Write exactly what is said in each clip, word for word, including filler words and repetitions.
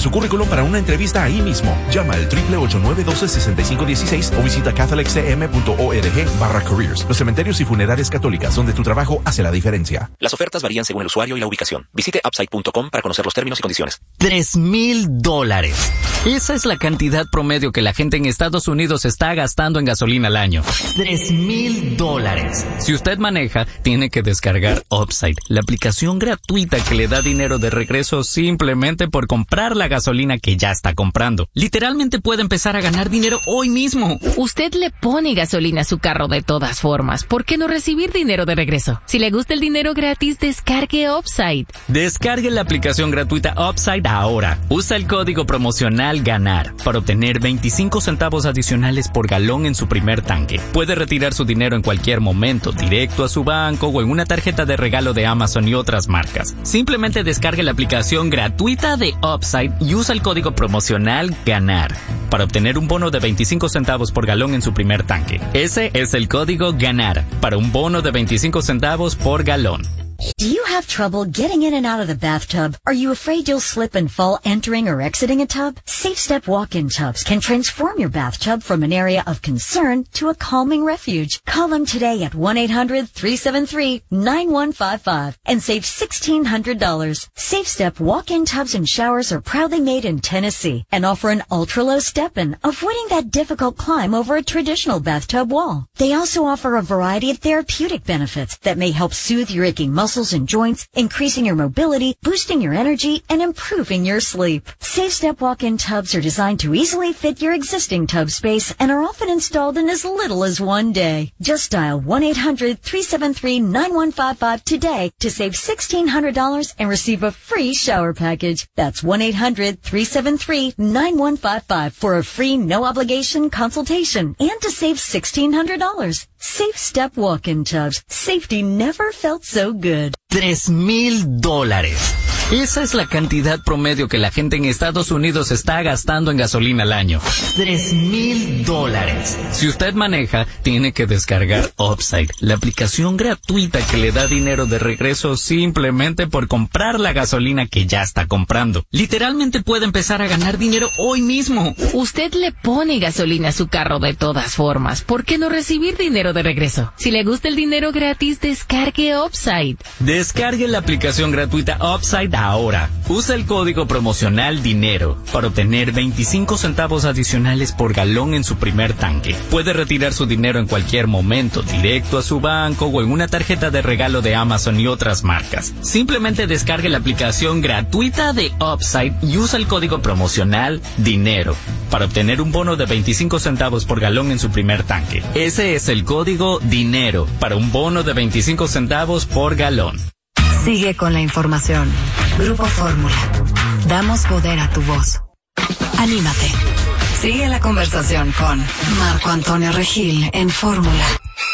su currículum para una entrevista ahí mismo. Llama al triple ocho nueve uno dos seis cinco uno seis o visita catholic c m punto org barra careers. Los cementerios y funerarias católicas, donde tu trabajo hace la diferencia. Las ofertas varían según el usuario y la ubicación. Visite upside punto com para conocer los términos y condiciones. Tres mil dólares. Esa es la cantidad promedio que la gente en Estados Unidos está gastando en gasolina al año. Tres mil dólares. Si usted maneja, tiene que descargar Upside, la aplicación gratuita que le da dinero de regreso simplemente por comprar la gasolina que ya está comprando. Literalmente puede empezar a ganar dinero hoy mismo. Usted le pone gasolina a su carro de todas formas. ¿Por qué no recibir dinero de regreso? Si le gusta el dinero gratis, descargue Upside. Descargue la aplicación gratuita Upside ahora. Usa el código promocional GANAR para obtener veinticinco centavos adicionales por galón en su primer tanque. Puede retirar su dinero en cualquier momento, directo a su banco o en una tarjeta de regalo de Amazon y otras marcas. Simplemente descargue la aplicación gratuita de Upside y usa el código promocional GANAR para obtener un bono de veinticinco centavos por galón en su primer tanque. Ese es el código GANAR para un bono de veinticinco centavos por galón. Do you have trouble getting in and out of the bathtub? Are you afraid you'll slip and fall entering or exiting a tub? Safe Step walk-in tubs can transform your bathtub from an area of concern to a calming refuge. Call them today at one eight hundred three seven three nine one five five and save sixteen hundred dollars. Safe Step walk-in tubs and showers are proudly made in Tennessee and offer an ultra-low step-in, avoiding that difficult climb over a traditional bathtub wall. They also offer a variety of therapeutic benefits that may help soothe your aching muscles muscles and joints, increasing your mobility, boosting your energy, and improving your sleep. Safe Step walk-in tubs are designed to easily fit your existing tub space and are often installed in as little as one day. Just dial one eight hundred three seven three nine one five five today to save sixteen hundred dollars and receive a free shower package. That's one eight hundred three seven three nine one five five for a free no-obligation consultation and to save sixteen hundred dollars. Safe Step walk-in tubs. Safety never felt so good. Tres mil dólares. Esa es la cantidad promedio que la gente en Estados Unidos está gastando en gasolina al año. Tres mil dólares. Si usted maneja, tiene que descargar Upside, la aplicación gratuita que le da dinero de regreso simplemente por comprar la gasolina que ya está comprando. Literalmente puede empezar a ganar dinero hoy mismo. Usted le pone gasolina a su carro de todas formas. ¿Por qué no recibir dinero de regreso? Si le gusta el dinero gratis, descargue Upside. Descargue la aplicación gratuita Upside ahora. Usa el código promocional DINERO para obtener veinticinco centavos adicionales por galón en su primer tanque. Puede retirar su dinero en cualquier momento, directo a su banco o en una tarjeta de regalo de Amazon y otras marcas. Simplemente descargue la aplicación gratuita de Upside y usa el código promocional DINERO para obtener un bono de veinticinco centavos por galón en su primer tanque. Ese es el código DINERO para un bono de veinticinco centavos por galón. Sigue con la información. Grupo Fórmula. Damos poder a tu voz. Anímate. Sigue la conversación con Marco Antonio Regil en Fórmula.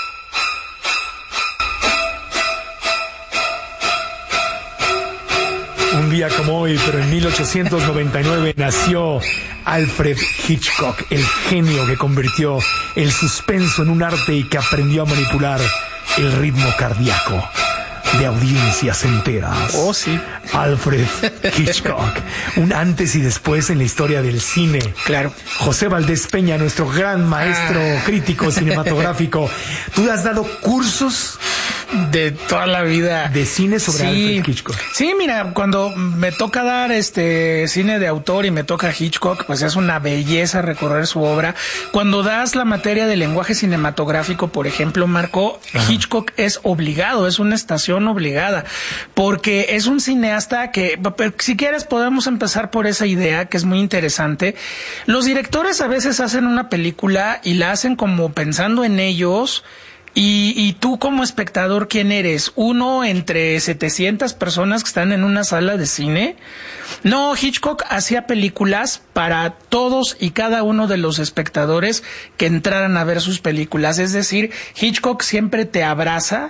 Un día como hoy, pero en mil ochocientos noventa y nueve, nació Alfred Hitchcock, el genio que convirtió el suspenso en un arte y que aprendió a manipular el ritmo cardíaco de audiencias enteras. Oh, sí. Alfred Hitchcock. Un antes y después en la historia del cine. Claro. José Valdés Peña, nuestro gran maestro ah. crítico cinematográfico. ¿Tú has dado cursos de toda la vida de cine sobre sí. Alfred Hitchcock? Sí, mira, cuando me toca dar este cine de autor y me toca Hitchcock, pues es una belleza recorrer su obra. Cuando das la materia de lenguaje cinematográfico, por ejemplo, Marco, Ajá. Hitchcock es obligado, es una estación obligada, porque es un cineasta que, si quieres, podemos empezar por esa idea que es muy interesante. Los directores a veces hacen una película y la hacen como pensando en ellos. Y, y tú como espectador, ¿quién eres? ¿Uno entre setecientas personas que están en una sala de cine? No, Hitchcock hacía películas para todos y cada uno de los espectadores que entraran a ver sus películas. Es decir, Hitchcock siempre te abraza,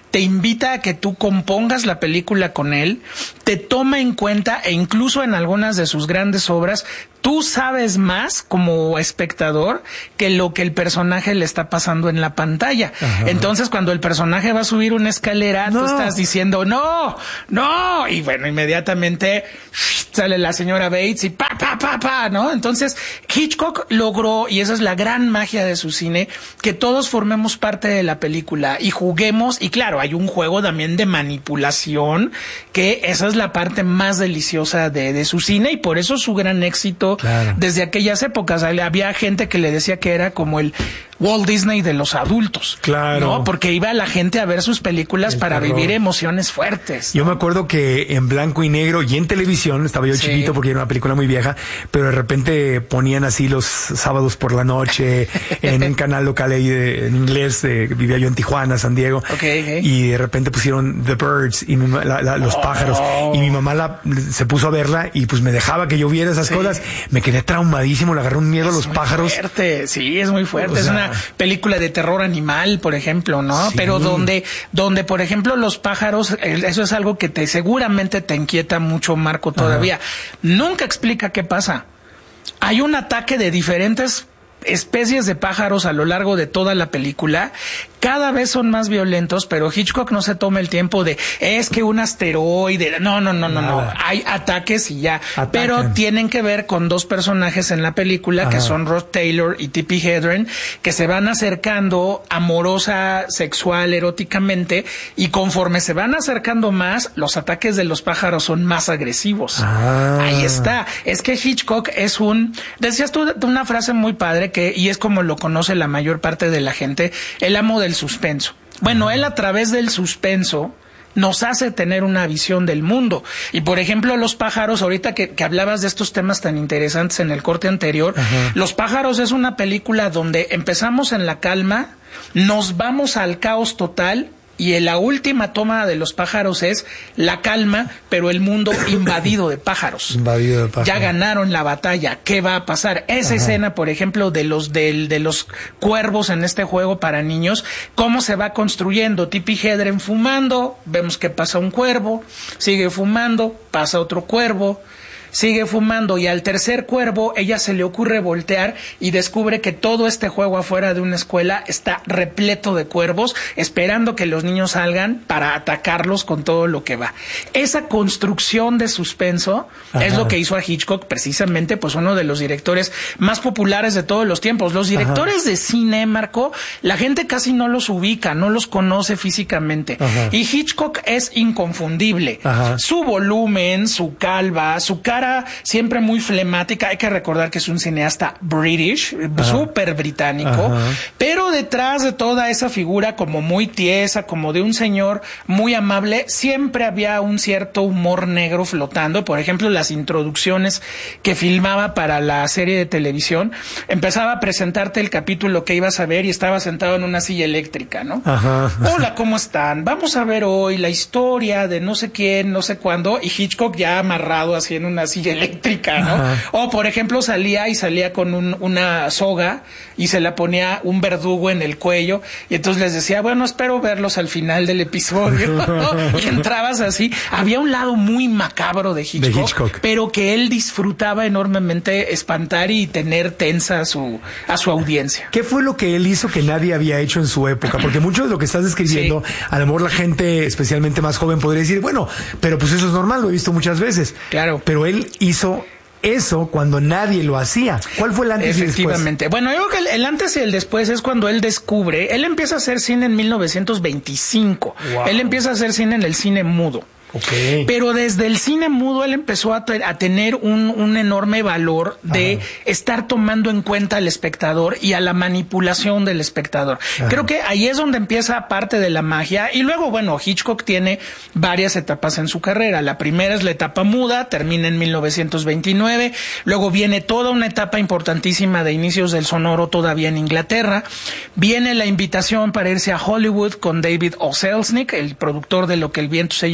te invita a que tú compongas la película con él, te toma en cuenta e incluso en algunas de sus grandes obras, tú sabes más como espectador que lo que el personaje le está pasando en la pantalla. Ajá. Entonces, cuando el personaje va a subir una escalera, no. tú estás diciendo, no, no, y bueno, inmediatamente sale la señora Bates y pa, pa, pa, pa, ¿no? Entonces, Hitchcock logró, y esa es la gran magia de su cine, que todos formemos parte de la película y juguemos, y claro, hay un juego también de manipulación, que esa es la parte más deliciosa de, de su cine, y por eso su gran éxito. Claro. Desde aquellas épocas había gente que le decía que era como el Walt Disney de los adultos, claro, ¿no? Porque iba la gente a ver sus películas el para terror. Vivir emociones fuertes, ¿no? Yo me acuerdo que en blanco y negro y en televisión, estaba yo sí. chiquito porque era una película muy vieja, pero de repente ponían así los sábados por la noche en un canal local ahí de, en inglés, de, vivía yo en Tijuana, San Diego, okay, okay. y de repente pusieron The Birds y mi, la, la, los oh. pájaros, y mi mamá la, se puso a verla y pues me dejaba que yo viera esas sí. cosas. Me quedé traumadísimo, le agarré un miedo es a los muy pájaros. Fuerte, sí, es muy fuerte. O sea, es una película de terror animal, por ejemplo, ¿no? Sí. Pero donde, donde, por ejemplo, los pájaros, eso es algo que te seguramente te inquieta mucho, Marco, todavía. Ajá. Nunca explica qué pasa. Hay un ataque de diferentes especies de pájaros a lo largo de toda la película. Cada vez son más violentos, pero Hitchcock no se toma el tiempo de, es que un asteroide, no, no, no, no, no, hay ataques y ya, Atacan. Pero tienen que ver con dos personajes en la película, Ajá. que son Rod Taylor y Tippi Hedren, que se van acercando amorosa, sexual, eróticamente, y conforme se van acercando más, los ataques de los pájaros son más agresivos. Ah. Ahí está. Es que Hitchcock es un, decías tú una frase muy padre que, y es como lo conoce la mayor parte de la gente, el amo del suspenso. Bueno, Ajá. él a través del suspenso nos hace tener una visión del mundo. Y por ejemplo, Los pájaros, ahorita que, que hablabas de estos temas tan interesantes en el corte anterior, Ajá. Los pájaros es una película donde empezamos en la calma, nos vamos al caos total, y en la última toma de Los pájaros es la calma, pero el mundo invadido de pájaros. Invadido de pájaros. Ya ganaron la batalla. ¿Qué va a pasar? Esa Ajá. escena, por ejemplo, de los de, de los cuervos en este juego para niños, cómo se va construyendo. Tippi Hedren fumando, vemos que pasa un cuervo, sigue fumando, pasa otro cuervo, sigue fumando, y al tercer cuervo ella se le ocurre voltear y descubre que todo este juego afuera de una escuela está repleto de cuervos esperando que los niños salgan para atacarlos con todo lo que va. Esa construcción de suspenso Ajá. es lo que hizo a Hitchcock precisamente pues uno de los directores más populares de todos los tiempos. Los directores Ajá. de cine, Marco, la gente casi no los ubica, no los conoce físicamente. Ajá. Y Hitchcock es inconfundible. Ajá. Su volumen, su calva, su cara siempre muy flemática. Hay que recordar que es un cineasta british, súper británico, Ajá. pero detrás de toda esa figura como muy tiesa, como de un señor muy amable, siempre había un cierto humor negro flotando. Por ejemplo, las introducciones que filmaba para la serie de televisión, empezaba a presentarte el capítulo que ibas a ver y estaba sentado en una silla eléctrica, ¿no? Ajá. Hola, ¿cómo están? Vamos a ver hoy la historia de no sé quién, no sé cuándo, y Hitchcock ya amarrado así en una silla eléctrica, ¿no? Ajá. O por ejemplo salía y salía con un, una soga y se la ponía un verdugo en el cuello, y entonces les decía, bueno, espero verlos al final del episodio, ¿no? Y entrabas así. Había un lado muy macabro de Hitchcock, de Hitchcock, pero que él disfrutaba enormemente espantar y tener tensa a su, a su audiencia. ¿Qué fue lo que él hizo que nadie había hecho en su época? Porque mucho de lo que estás describiendo, sí. a lo mejor la gente, especialmente más joven, podría decir, bueno, pero pues eso es normal, lo he visto muchas veces. Claro. Pero él hizo eso cuando nadie lo hacía. ¿Cuál fue el antes y después? Efectivamente. Bueno, yo creo que el, el antes y el después es cuando él descubre, él empieza a hacer cine en mil novecientos veinticinco. Wow. Él empieza a hacer cine en el cine mudo. Okay. Pero desde el cine mudo él empezó a, a tener un, un enorme valor de Ajá. estar tomando en cuenta al espectador y a la manipulación del espectador. Ajá. Creo que ahí es donde empieza parte de la magia. Y luego, bueno, Hitchcock tiene varias etapas en su carrera. La primera es la etapa muda, termina en mil novecientos veintinueve. Luego viene toda una etapa importantísima de inicios del sonoro todavía en Inglaterra. Viene la invitación para irse a Hollywood con David O. Selznick, el productor de Lo que el viento se llevó.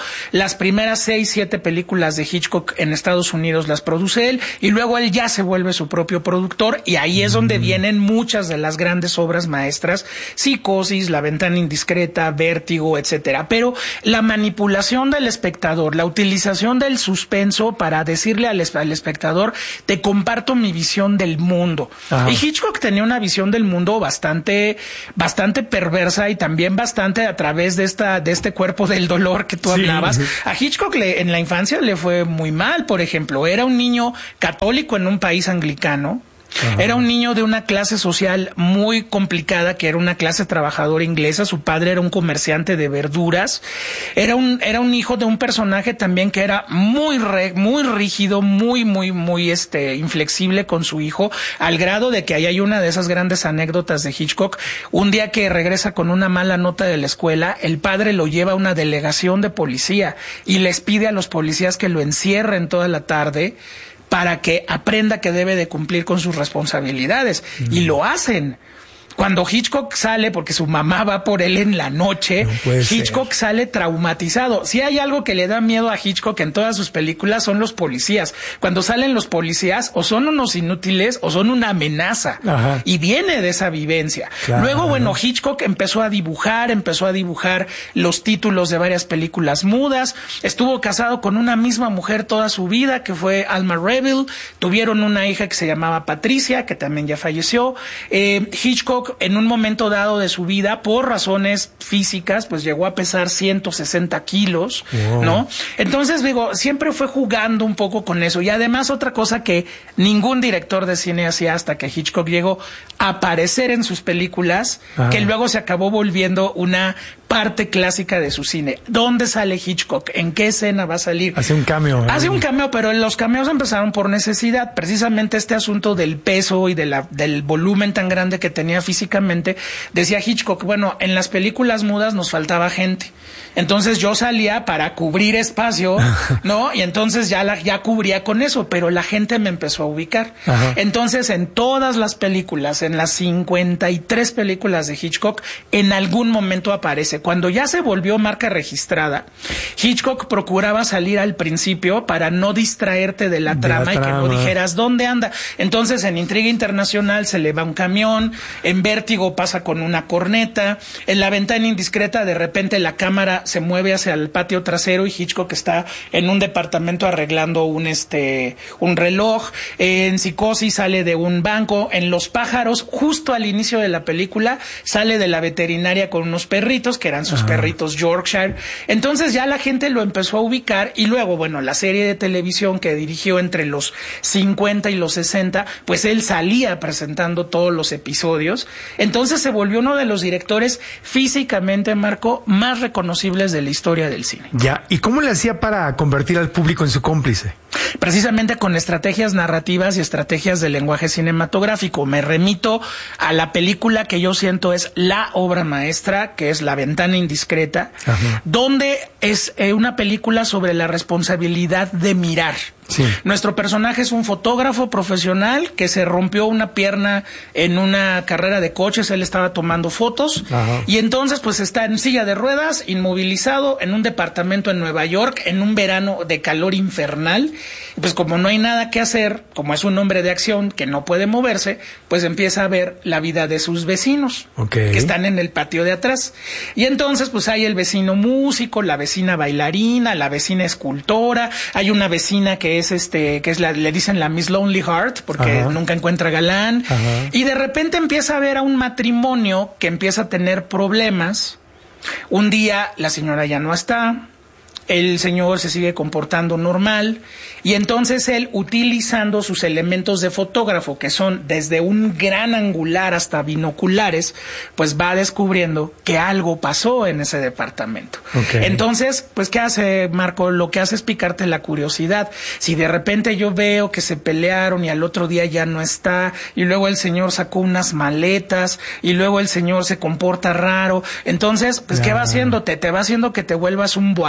las primeras seis, siete películas de Hitchcock en Estados Unidos las produce él, y luego él ya se vuelve su propio productor, y ahí es donde vienen muchas de las grandes obras maestras, Psicosis, La ventana indiscreta, Vértigo, etcétera. Pero la manipulación del espectador, la utilización del suspenso para decirle al, al espectador, te comparto mi visión del mundo. Ajá. Y Hitchcock tenía una visión del mundo bastante, bastante perversa, y también bastante a través de esta, de este cuerpo del dolor que tú sí, hablabas. Sí. A Hitchcock le, en la infancia le fue muy mal, por ejemplo. Era un niño católico en un país anglicano. Ajá. Era un niño de una clase social muy complicada, que era una clase trabajadora inglesa. Su padre era un comerciante de verduras. Era un, era un hijo de un personaje también que era muy re, muy rígido, muy, muy, muy este, inflexible con su hijo, al grado de que ahí hay una de esas grandes anécdotas de Hitchcock. Un día que regresa con una mala nota de la escuela, el padre lo lleva a una delegación de policía y les pide a los policías que lo encierren toda la tarde para que aprenda que debe de cumplir con sus responsabilidades. Mm. Y lo hacen. Cuando Hitchcock sale, porque su mamá va por él en la noche, no Hitchcock ser. sale traumatizado. Si hay algo que le da miedo a Hitchcock en todas sus películas, son los policías. Cuando salen los policías, o son unos inútiles o son una amenaza. Ajá. Y viene de esa vivencia. Claro. Luego, bueno, Hitchcock empezó a dibujar, empezó a dibujar los títulos de varias películas mudas. Estuvo casado con una misma mujer toda su vida, que fue Alma Reville. Tuvieron una hija que se llamaba Patricia, que también ya falleció. Eh, Hitchcock, en un momento dado de su vida, por razones físicas, pues llegó a pesar ciento sesenta kilos, wow. ¿no? Entonces, digo, siempre fue jugando un poco con eso. Y además, otra cosa que ningún director de cine hacía hasta que Hitchcock llegó a aparecer en sus películas, ah. que luego se acabó volviendo una parte clásica de su cine. ¿Dónde sale Hitchcock? ¿En qué escena va a salir? Hace un cameo. ¿eh? Hace un cameo, pero los cameos empezaron por necesidad. Precisamente este asunto del peso y de la, del volumen tan grande que tenía físicamente, decía Hitchcock, bueno, en las películas mudas nos faltaba gente. Entonces yo salía para cubrir espacio, ¿no? Y entonces ya la, ya cubría con eso, pero la gente me empezó a ubicar. Ajá. Entonces, en todas las películas, en las cincuenta y tres películas de Hitchcock, en algún momento aparece. Cuando ya se volvió marca registrada, Hitchcock procuraba salir al principio para no distraerte de la, de trama, la trama y que no dijeras dónde anda. Entonces, en Intriga Internacional se le va un camión, en Vértigo pasa con una corneta, en La ventana indiscreta de repente la cámara se mueve hacia el patio trasero y Hitchcock está en un departamento arreglando un este un reloj. En Psicosis sale de un banco. En Los pájaros, justo al inicio de la película, sale de la veterinaria con unos perritos que eran sus ah. perritos Yorkshire. Entonces ya la gente lo empezó a ubicar, y luego, bueno, la serie de televisión que dirigió entre los cincuenta y los sesenta, pues él salía presentando todos los episodios. Entonces se volvió uno de los directores físicamente, Marco, más reconocibles de la historia del cine. Ya, ¿y cómo le hacía para convertir al público en su cómplice? Precisamente con estrategias narrativas y estrategias de lenguaje cinematográfico. Me remito a la película que yo siento es la obra maestra, que es La ventana indiscreta, Ajá. donde es eh, una película sobre la responsabilidad de mirar. Sí. Nuestro personaje es un fotógrafo profesional que se rompió una pierna en una carrera de coches. Él estaba tomando fotos. Ajá. Y entonces pues está en silla de ruedas, inmovilizado, en un departamento en Nueva York, en un verano de calor infernal. Y pues como no hay nada que hacer, como es un hombre de acción que no puede moverse, pues empieza a ver la vida de sus vecinos, okay. que están en el patio de atrás. Y entonces pues hay el vecino músico, la vecina bailarina, la vecina escultora, hay una vecina que es este, que es la, le dicen la Miss Lonely Heart, porque Ajá. nunca encuentra galán. Ajá. Y de repente empieza a ver a un matrimonio que empieza a tener problemas. Un día la señora ya no está, el señor se sigue comportando normal, y entonces él, utilizando sus elementos de fotógrafo, que son desde un gran angular hasta binoculares, pues va descubriendo que algo pasó en ese departamento. Okay. Entonces, pues, ¿qué hace, Marco? Lo que hace es picarte la curiosidad. Si de repente yo veo que se pelearon y al otro día ya no está, y luego el señor sacó unas maletas, y luego el señor se comporta raro, entonces, pues, yeah. ¿qué va haciéndote? Te va haciendo que te vuelvas un voyeur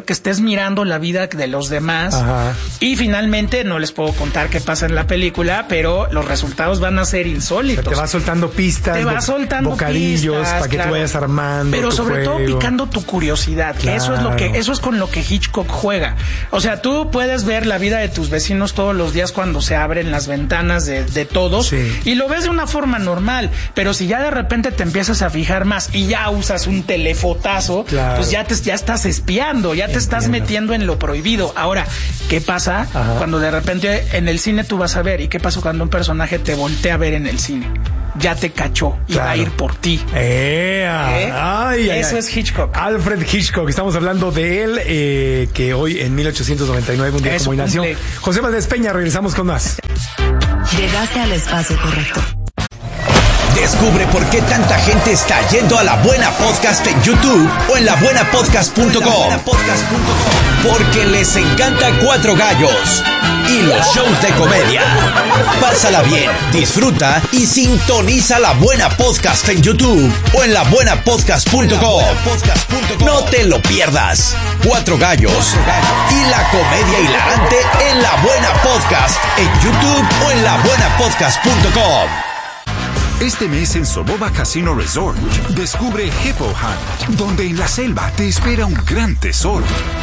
que estés mirando la vida de los demás. Ajá. Y finalmente, no les puedo contar qué pasa en la película, pero los resultados van a ser insólitos. O sea, te va soltando pistas, te va soltando bocadillos pistas, para que claro. tú vayas armando. Pero tu sobre juego. todo picando tu curiosidad, que Claro. eso es lo que, eso es con lo que Hitchcock juega. O sea, tú puedes ver la vida de tus vecinos todos los días cuando se abren las ventanas de, de todos, Sí. y lo ves de una forma normal, pero si ya de repente te empiezas a fijar más y ya usas un telefotazo, Claro. pues ya te ya estás espiando, ya te Entiendo. estás metiendo en lo prohibido. Ahora, ¿qué pasa Ajá. cuando de repente en el cine tú vas a ver? ¿Y qué pasa cuando un personaje te voltea a ver en el cine? Ya te cachó y Claro. va a ir por ti. ¡Ea! ¿Eh? Ay, ay, Eso ay. es Hitchcock. Alfred Hitchcock, estamos hablando de él, eh, que hoy en mil ochocientos noventa y nueve, un día Eso como hoy nació. cumple. José Valdés Peña, regresamos con más. Llegaste al espacio correcto. Descubre por qué tanta gente está yendo a La Buena Podcast en YouTube o en la buena podcast punto com. Porque les encanta Cuatro Gallos y los shows de comedia. Pásala bien, disfruta y sintoniza La Buena Podcast en YouTube o en la buena podcast punto com. No te lo pierdas. Cuatro Gallos y la comedia hilarante en La Buena Podcast en YouTube o en la buena podcast punto com. Este mes en Soboba Casino Resort, descubre Hippo Hunt, donde en la selva te espera un gran tesoro.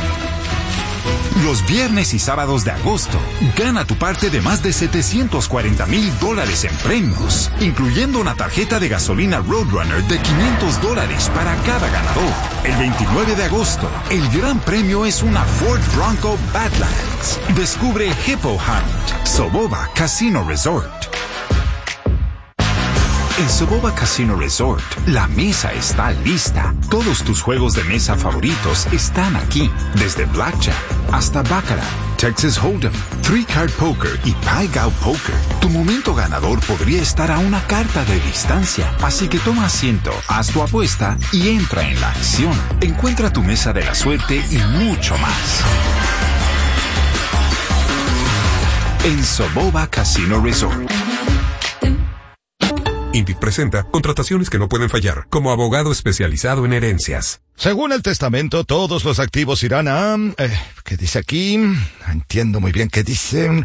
Los viernes y sábados de agosto, gana tu parte de más de setecientos cuarenta mil dólares en premios, incluyendo una tarjeta de gasolina Roadrunner de quinientos dólares para cada ganador. El veintinueve de agosto, el gran premio es una Ford Bronco Badlands. Descubre Hippo Hunt, Soboba Casino Resort. En Soboba Casino Resort, la mesa está lista. Todos tus juegos de mesa favoritos están aquí. Desde Blackjack hasta Baccarat, Texas Hold'em, Three Card Poker y Pai Gow Poker. Tu momento ganador podría estar a una carta de distancia. Así que toma asiento, haz tu apuesta y entra en la acción. Encuentra tu mesa de la suerte y mucho más. En Soboba Casino Resort. Indeed presenta contrataciones que no pueden fallar, como abogado especializado en herencias. Según el testamento, todos los activos irán a... Eh, ¿Qué dice aquí? Entiendo muy bien qué dice...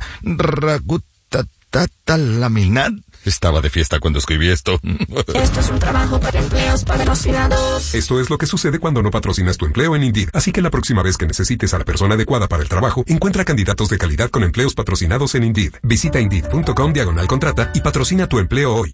Ragutatatalaminat. Estaba de fiesta cuando escribí esto. Esto es un trabajo para empleos patrocinados. Esto es lo que sucede cuando no patrocinas tu empleo en Indeed. Así que la próxima vez que necesites a la persona adecuada para el trabajo, encuentra candidatos de calidad con empleos patrocinados en Indeed. Visita Indeed.com diagonal contrata y patrocina tu empleo hoy.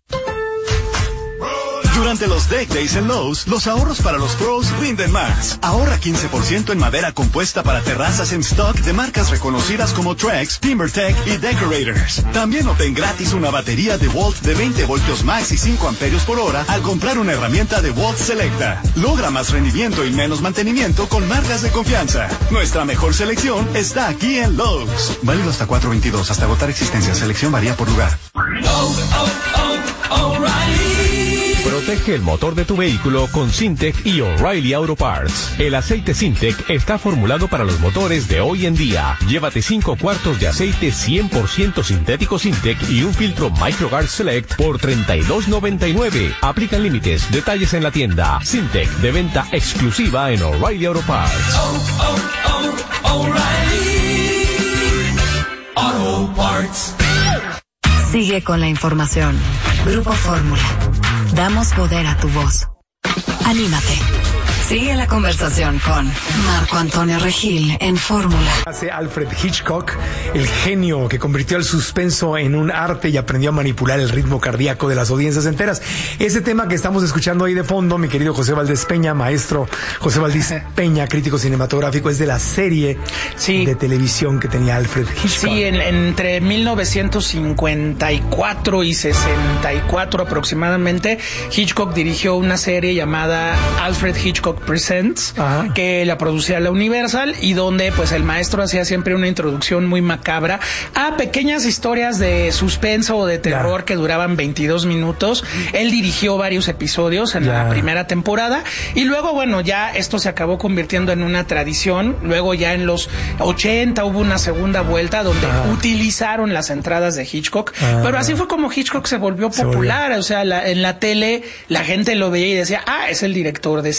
Durante los Deck Days en Lowe's, los ahorros para los pros rinden más. Ahorra quince por ciento en madera compuesta para terrazas en stock de marcas reconocidas como Trex, TimberTech y Decorators. También obtén gratis una batería DeWalt de veinte voltios max y cinco amperios por hora al comprar una herramienta DeWalt Selecta. Logra más rendimiento y menos mantenimiento con marcas de confianza. Nuestra mejor selección está aquí en Lowe's. Válido hasta cuatro veintidós, hasta agotar existencia. Selección varía por lugar. Oh, oh, oh, O'Reilly. Protege el motor de tu vehículo con Syntec y O'Reilly Auto Parts. El aceite Syntec está formulado para los motores de hoy en día. Llévate cinco cuartos de aceite cien por ciento sintético Syntec y un filtro MicroGuard Select por treinta y dos noventa y nueve. Aplican límites. Detalles en la tienda. Syntec, de venta exclusiva en O'Reilly Auto Parts. Oh, oh, oh, O'Reilly Auto Parts. Sigue con la información. Grupo Fórmula. Damos poder a tu voz. Anímate. Sigue la conversación con Marco Antonio Regil en Fórmula. Hace Alfred Hitchcock, el genio que convirtió el suspenso en un arte y aprendió a manipular el ritmo cardíaco de las audiencias enteras. Ese tema que estamos escuchando ahí de fondo, mi querido José Valdés Peña, maestro José Valdés Peña, crítico cinematográfico, es de la serie sí. de televisión que tenía Alfred Hitchcock. Sí, en, entre mil novecientos cincuenta y cuatro y sesenta y cuatro aproximadamente, Hitchcock dirigió una serie llamada Alfred Hitchcock Presents, Ajá. que la producía la Universal y donde pues el maestro hacía siempre una introducción muy macabra a pequeñas historias de suspenso o de terror ya. que duraban veintidós minutos. Él dirigió varios episodios en ya. la primera temporada y luego bueno ya esto se acabó convirtiendo en una tradición. Luego ya en los ochenta hubo una segunda vuelta donde Ajá. utilizaron las entradas de Hitchcock, Ajá. pero así fue como Hitchcock se volvió se popular. Volvió. O sea, la, en la tele la gente lo veía y decía, ah, es el director de cine. Claro.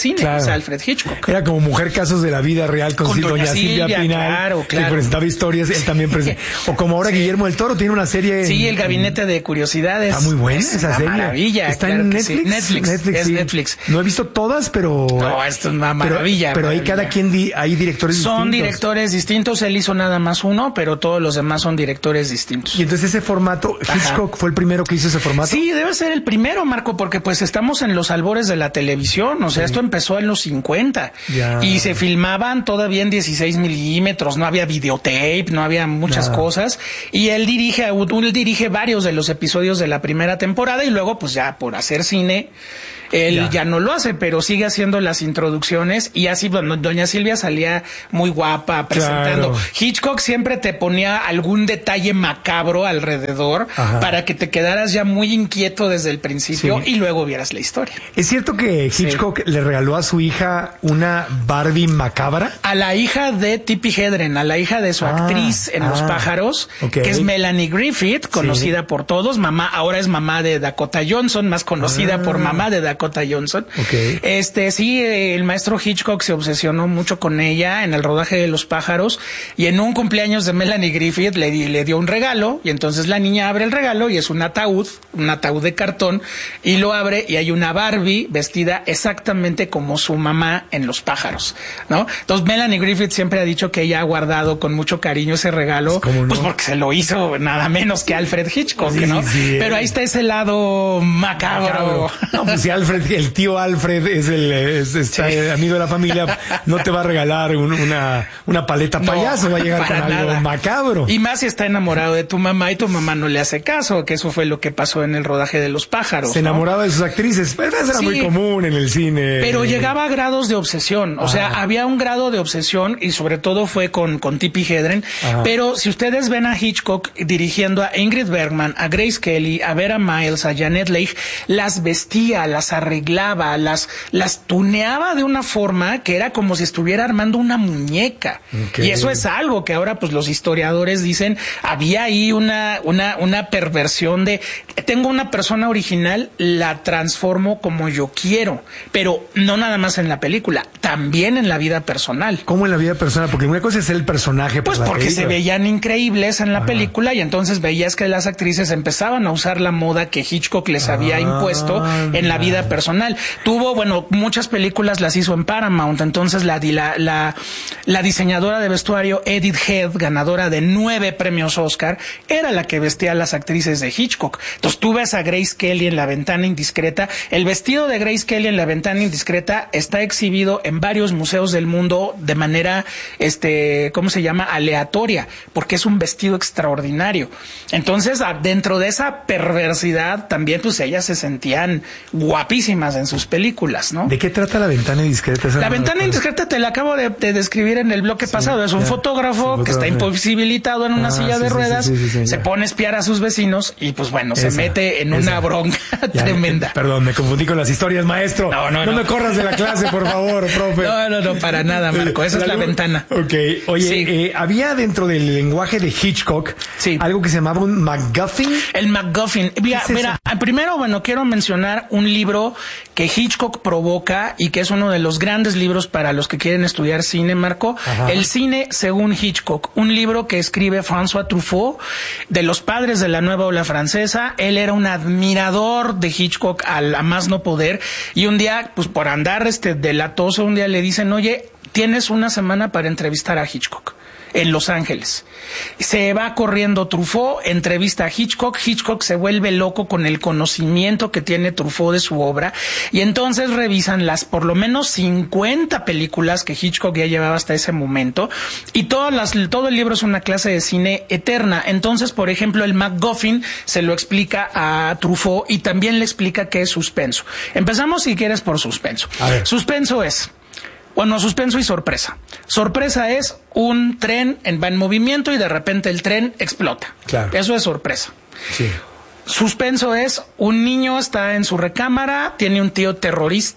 es Alfred Hitchcock. Era como Mujer Casos de la Vida Real con, con doña Silvia, Silvia Pinal, claro, claro. que presentaba historias, él también presenta. O como ahora sí. Guillermo del Toro tiene una serie. Sí, en, El Gabinete de Curiosidades. Está muy buena es esa una serie. Maravilla. Está claro en Netflix. Sí. Netflix. Netflix. Es sí. Netflix. No he visto todas, pero. No, esto es una maravilla. Pero, pero maravilla. hay cada quien, di, hay directores son distintos. Son directores distintos. Él hizo nada más uno, pero todos los demás son directores distintos. Y entonces ese formato, Hitchcock Ajá. fue el primero que hizo ese formato. Sí, debe ser el primero, Marco, porque pues estamos en los albores de la televisión. O sea, sí. esto empezó en los cincuenta. Ya. Y se filmaban todavía en dieciséis milímetros. No había videotape, no había muchas ya. cosas. Y él dirige, él dirige varios de los episodios de la primera temporada y luego pues ya por hacer cine él ya. ya no lo hace, pero sigue haciendo las introducciones y así, bueno, doña Silvia salía muy guapa presentando. Claro. Hitchcock siempre te ponía algún detalle macabro alrededor Ajá. para que te quedaras ya muy inquieto desde el principio sí. y luego vieras la historia. ¿Es cierto que Hitchcock sí. le regaló a su hija una Barbie macabra? A la hija de Tippi Hedren, a la hija de su ah, actriz en ah, Los Pájaros, okay. que es Melanie Griffith, conocida sí. por todos, mamá, ahora es mamá de Dakota Johnson, más conocida ah. por mamá de Dakota Johnson. Okay. Este, sí, el maestro Hitchcock se obsesionó mucho con ella en el rodaje de Los Pájaros y en un cumpleaños de Melanie Griffith le, le dio un regalo y entonces la niña abre el regalo y es un ataúd, un ataúd de cartón y lo abre y hay una Barbie vestida exactamente como su mamá en Los Pájaros, ¿no? Entonces Melanie Griffith siempre ha dicho que ella ha guardado con mucho cariño ese regalo, no? pues porque se lo hizo nada menos que Alfred Hitchcock, sí, ¿no? Sí, Pero ahí está ese lado macabro. No, pues si Alfred el tío Alfred es el es, es sí. amigo de la familia, no te va a regalar un, una, una paleta payaso, no, va a llegar con nada. Algo macabro. Y más si está enamorado de tu mamá y tu mamá no le hace caso, que eso fue lo que pasó en el rodaje de Los Pájaros. Se ¿no? enamoraba de sus actrices, pero eso era sí, muy común en el cine. Pero llegaba a grados de obsesión, o ah. sea, había un grado de obsesión y sobre todo fue con, con Tippi Hedren, ah. pero si ustedes ven a Hitchcock dirigiendo a Ingrid Bergman, a Grace Kelly, a Vera Miles, a Janet Leigh, las vestía, las arreglaba, las, las tuneaba de una forma que era como si estuviera armando una muñeca. Okay. Y eso es algo que ahora pues los historiadores dicen, había ahí una, una, una perversión de, tengo una persona original, la transformo como yo quiero, pero no nada más en la película, también en la vida personal. ¿Cómo en la vida personal? Porque una cosa es el personaje. Pues porque película. se veían increíbles en la Ajá. película y entonces veías que las actrices empezaban a usar la moda que Hitchcock les había ah, impuesto en la vida personal. Tuvo, bueno, muchas películas las hizo en Paramount, entonces la, la, la, la diseñadora de vestuario Edith Head, ganadora de nueve premios Oscar, era la que vestía a las actrices de Hitchcock. Entonces tú ves a Grace Kelly en La Ventana Indiscreta. El vestido de Grace Kelly en La Ventana Indiscreta está exhibido en varios museos del mundo de manera, este, ¿cómo se llama? Aleatoria, porque es un vestido extraordinario. Entonces, dentro de esa perversidad, también pues ellas se sentían guapísimas en sus películas, ¿no? ¿De qué trata La Ventana Indiscreta? La Ventana Indiscreta te la acabo de, de describir en el bloque sí, pasado. Es un ya, fotógrafo sí, que está imposibilitado en una ah, silla sí, de ruedas, sí, sí, sí, sí, se ya. pone a espiar a sus vecinos y pues bueno, esa, se mete en esa. una bronca ya, tremenda. Perdón, me confundí con las historias, maestro. No, no, no. No me corras de la clase, por favor, profe. No, no, no, para nada, Marco. Esa es La Ventana. Ok. Oye, sí. eh, había dentro del lenguaje de Hitchcock sí. algo que se llamaba un MacGuffin. El MacGuffin. Mira, es mira primero, bueno, quiero mencionar un libro que Hitchcock provoca y que es uno de los grandes libros para los que quieren estudiar cine, Marco. Ajá. El cine según Hitchcock, un libro que escribe François Truffaut, de los padres de la nueva ola francesa. Él era un admirador de Hitchcock a la más no poder y un día, pues por andar este delatoso, un día le dicen, oye, tienes una semana para entrevistar a Hitchcock en Los Ángeles. Se va corriendo Truffaut, entrevista a Hitchcock, Hitchcock se vuelve loco con el conocimiento que tiene Truffaut de su obra y entonces revisan las por lo menos cincuenta películas que Hitchcock ya llevaba hasta ese momento y todas las, todo el libro es una clase de cine eterna. Entonces, por ejemplo, el MacGuffin se lo explica a Truffaut y también le explica qué es suspenso. Empezamos, si quieres, por suspenso. Suspenso es Bueno, suspenso y sorpresa. Sorpresa es un tren en, va en movimiento y de repente el tren explota. Claro. Eso es sorpresa. Sí. Suspenso es un niño está en su recámara, tiene un tío terrorista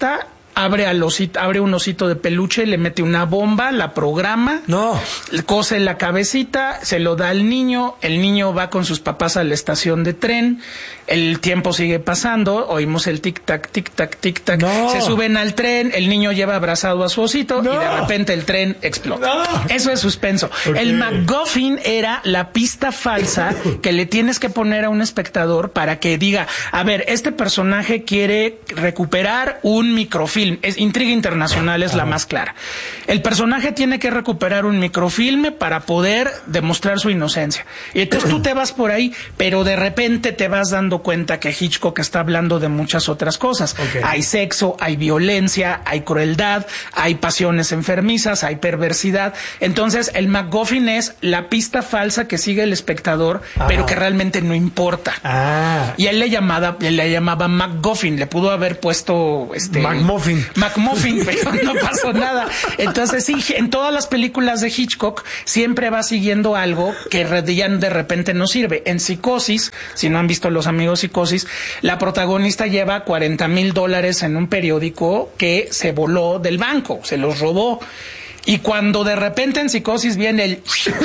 abre al osito, abre un osito de peluche, le mete una bomba, la programa, no, le cose la cabecita, se lo da al niño, el niño va con sus papás a la estación de tren, el tiempo sigue pasando, oímos el tic tac, tic tac, tic tac, no. se suben al tren, el niño lleva abrazado a su osito no. y de repente el tren explota. No. Eso es suspenso. Okay. El MacGuffin era la pista falsa que le tienes que poner a un espectador para que diga, a ver, este personaje quiere recuperar un microfilm. Es Intriga Internacional es ah. la más clara. El personaje tiene que recuperar un microfilme para poder demostrar su inocencia. Y entonces tú te vas por ahí, pero de repente te vas dando cuenta que Hitchcock está hablando de muchas otras cosas. Okay. Hay sexo, hay violencia, hay crueldad, hay pasiones enfermizas, hay perversidad. Entonces el MacGuffin es la pista falsa que sigue el espectador, ah. pero que realmente no importa. Ah. Y él le llamaba, él le llamaba MacGuffin, le pudo haber puesto este McMuffin. McMuffin, pero no pasó nada. Entonces sí, en todas las películas de Hitchcock siempre va siguiendo algo que ya de repente no sirve. En Psicosis, si no han visto Los Amigos Psicosis, la protagonista lleva cuarenta mil dólares en un periódico que se voló del banco, se los robó. Y cuando de repente en Psicosis viene el...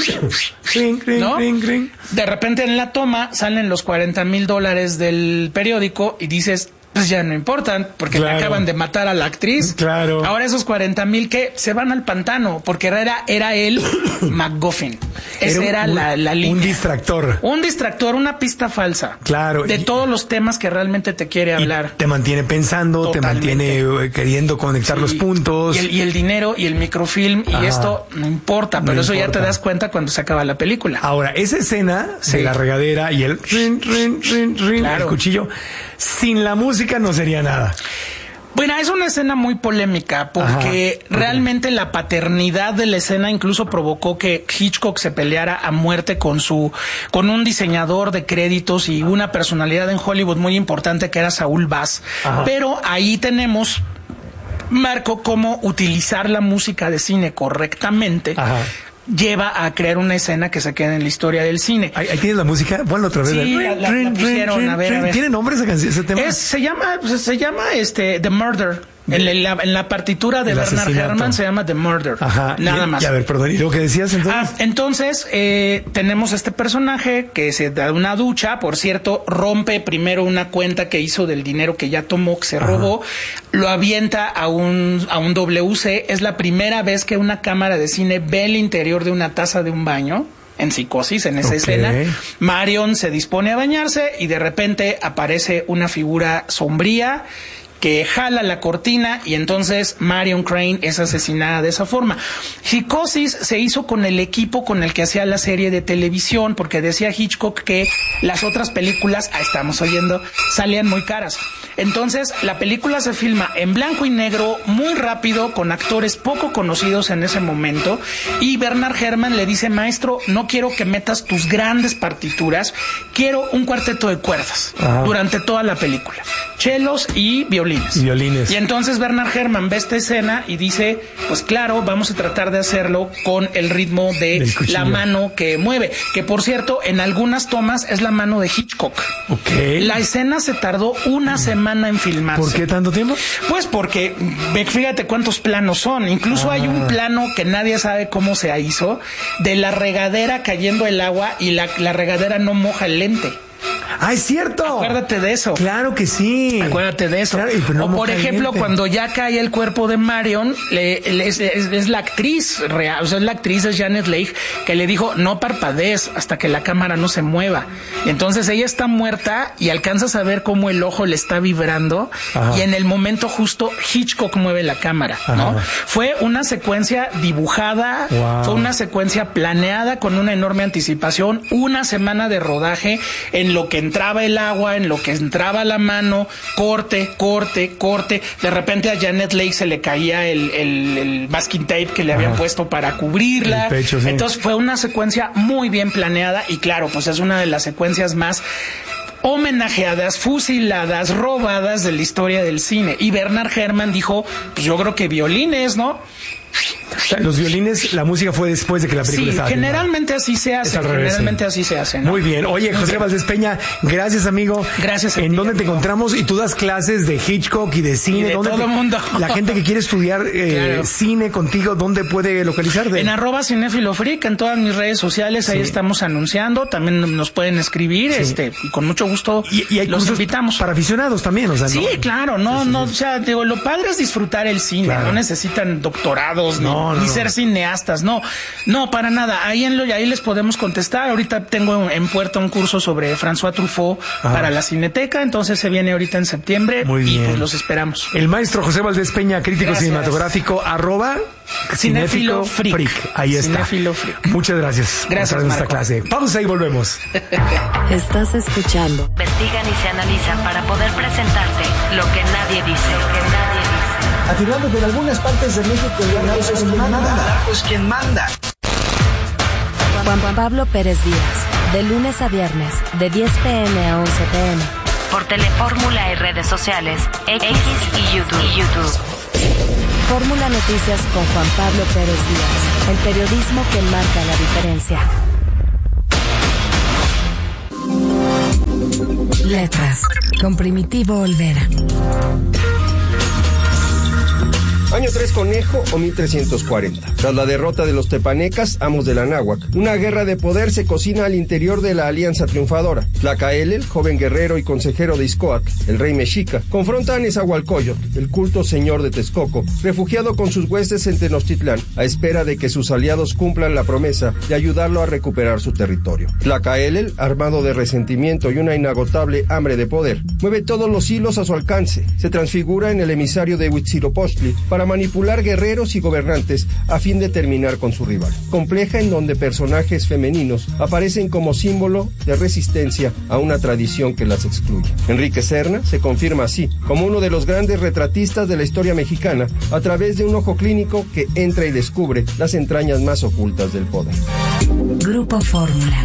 ¿no? De repente en la toma salen los cuarenta mil dólares del periódico y dices... pues ya no importan, porque claro. le acaban de matar a la actriz. Claro. Ahora esos cuarenta mil que se van al pantano, porque era, era el MacGuffin. Ese era, era un, la, la línea. Un distractor. Un distractor, una pista falsa. Claro. De y, todos los temas que realmente te quiere hablar. Te mantiene pensando, totalmente. Te mantiene queriendo conectar sí. los puntos. Y el, y el dinero y el microfilm, y Ajá. esto no importa, pero no eso importa. Ya te das cuenta cuando se acaba la película. Ahora, esa escena sí. de la regadera y el rin, rin, rin, rin, claro. el cuchillo, sin la música no sería nada. Bueno, es una escena muy polémica porque Ajá, realmente la paternidad de la escena incluso provocó que Hitchcock se peleara a muerte con su con un diseñador de créditos y una personalidad en Hollywood muy importante que era Saúl Bass. Ajá. Pero ahí tenemos, Marco, cómo utilizar la música de cine correctamente. Ajá. Lleva a crear una escena que se queda en la historia del cine. Ahí, ahí tienes la música, ponlo otra vez. Sí, la, la, la pusieron, a ver, a ver. ¿Tiene nombre esa canción, ese tema? Es, se llama, se llama este The Murder. En la, en la partitura de Bernard Herrmann se llama The Murder. Ajá. Nada y, más. Y a ver, perdón, ¿y lo que decías entonces? Ah, entonces, eh, tenemos este personaje que se da una ducha, por cierto, rompe primero una cuenta que hizo del dinero que ya tomó, que se Ajá. robó, lo avienta a un, a un W C. Es la primera vez que una cámara de cine ve el interior de una taza de un baño. En Psicosis, en esa okay. escena, Marion se dispone a bañarse y de repente aparece una figura sombría que jala la cortina y entonces Marion Crane es asesinada de esa forma. Psicosis se hizo con el equipo con el que hacía la serie de televisión, porque decía Hitchcock que las otras películas, ah, estamos oyendo, salían muy caras. Entonces la película se filma en blanco y negro, muy rápido, con actores poco conocidos en ese momento, y Bernard Herrmann le dice: maestro, no quiero que metas tus grandes partituras, quiero un cuarteto de cuerdas Ajá. durante toda la película, chelos y violines. Violines. Y entonces Bernard Herrmann ve esta escena y dice, pues claro, vamos a tratar de hacerlo con el ritmo de la mano que mueve, que por cierto, en algunas tomas es la mano de Hitchcock. Okay. La escena se tardó una semana en filmarse. ¿Por qué tanto tiempo? Pues porque, fíjate cuántos planos son. Incluso ah. hay un plano que nadie sabe cómo se hizo, de la regadera cayendo el agua y la, la regadera no moja el lente. ¡Ah, es cierto! Acuérdate de eso. Claro que sí. Acuérdate de eso. Claro, no, o por ejemplo, cuando ya cae el cuerpo de Marion, le, le, es, es, es la actriz real, o sea, es la actriz es Janet Leigh, que le dijo, no parpadees hasta que la cámara no se mueva. Y entonces ella está muerta y alcanzas a ver cómo el ojo le está vibrando. Ajá. Y en el momento justo Hitchcock mueve la cámara, ¿no? Ajá. Fue una secuencia dibujada, wow. fue una secuencia planeada con una enorme anticipación, una semana de rodaje en lo que entraba el agua, en lo que entraba la mano, corte, corte, corte. De repente a Janet Leigh se le caía el, el, el masking tape que le habían Ajá. puesto para cubrirla. El pecho, sí. Entonces fue una secuencia muy bien planeada y claro, pues es una de las secuencias más homenajeadas, fusiladas, robadas de la historia del cine. Y Bernard Herrmann dijo, pues yo creo que violines, ¿no? O sea, los violines, la música fue después de que la película sí, estaba generalmente así se hace. Generalmente así se hace, ¿no? Muy bien. Oye, José Valdés Peña, gracias, amigo. Gracias a ¿En ti, dónde amigo. te encontramos? Y tú das clases de Hitchcock y de cine. Y de ¿Dónde todo te- mundo. La gente que quiere estudiar eh, Claro. cine contigo, ¿dónde puede localizarte? En arroba cinéfilo freak, en todas mis redes sociales, ahí Sí. estamos anunciando. También nos pueden escribir, Sí. este, y con mucho gusto Y, y hay los cursos invitamos. para aficionados también, o sea, Sí, ¿no? claro, no, no, o sea, digo, lo padre es disfrutar el cine, Claro. no necesitan doctorados No, ni, no, ni no. ser cineastas, no, no, para nada, ahí en lo, ahí les podemos contestar. Ahorita tengo en puerta un curso sobre François Truffaut Ajá. para la Cineteca, entonces se viene ahorita en septiembre Muy y bien. pues los esperamos. El maestro José Valdés Peña, crítico Gracias. cinematográfico, arroba Cinéfilo Freak. Ahí está. Cinéfilo Freak. Muchas gracias. Gracias, por estar en esta Marco. clase. Pausa y volvemos. Estás escuchando Investigan y se analizan para poder presentarte lo que nadie dice. Lo que nadie dice. Afirmando que en algunas partes de México el narco es quien manda. Pues quien manda. Juan Pablo Pérez Díaz, de lunes a viernes, de diez pm a once pm. Por Telefórmula y redes sociales, X y YouTube. Y YouTube. Fórmula Noticias con Juan Pablo Pérez Díaz, el periodismo que marca la diferencia. Letras, con Primitivo Olvera. Año tres Conejo o mil trescientos cuarenta. Tras la derrota de los tepanecas, amos de la náhuac, una guerra de poder se cocina al interior de la alianza triunfadora. Tlacaelel, joven guerrero y consejero de Izcoatl, el rey mexica, confronta a Nezahualcóyotl, el culto señor de Texcoco, refugiado con sus huestes en Tenochtitlán, a espera de que sus aliados cumplan la promesa de ayudarlo a recuperar su territorio. Tlacaelel, armado de resentimiento y una inagotable hambre de poder, mueve todos los hilos a su alcance, se transfigura en el emisario de Huitzilopochtli para manipular guerreros y gobernantes a fin de terminar con su rival. Compleja en donde personajes femeninos aparecen como símbolo de resistencia a una tradición que las excluye. Enrique Serna se confirma así como uno de los grandes retratistas de la historia mexicana a través de un ojo clínico que entra y descubre las entrañas más ocultas del poder. Grupo Fórmula.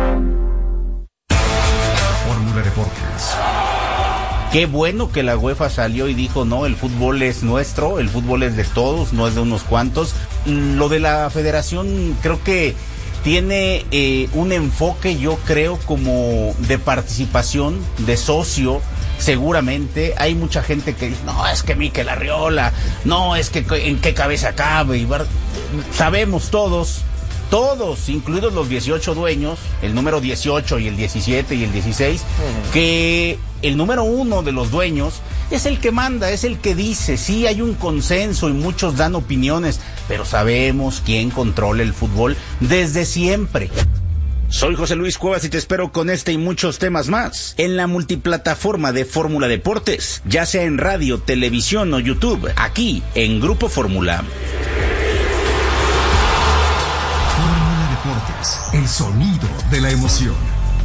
Fórmula Deportes. Qué bueno que la UEFA salió y dijo, no, el fútbol es nuestro, el fútbol es de todos, no es de unos cuantos. Lo de la federación creo que tiene eh, un enfoque, yo creo, como de participación, de socio. Seguramente hay mucha gente que dice, no, es que Mikel Arriola, no, es que en qué cabeza cabe. Y bar... Sabemos todos, todos, incluidos los dieciocho dueños, el número dieciocho y el diecisiete y el dieciséis, uh-huh. que el número uno de los dueños es el que manda, es el que dice, sí hay un consenso y muchos dan opiniones, pero sabemos quién controla el fútbol desde siempre. Soy José Luis Cuevas y te espero con este y muchos temas más en la multiplataforma de Fórmula Deportes, ya sea en radio, televisión o YouTube, aquí en Grupo Fórmula. Fórmula Deportes, el sonido de la emoción.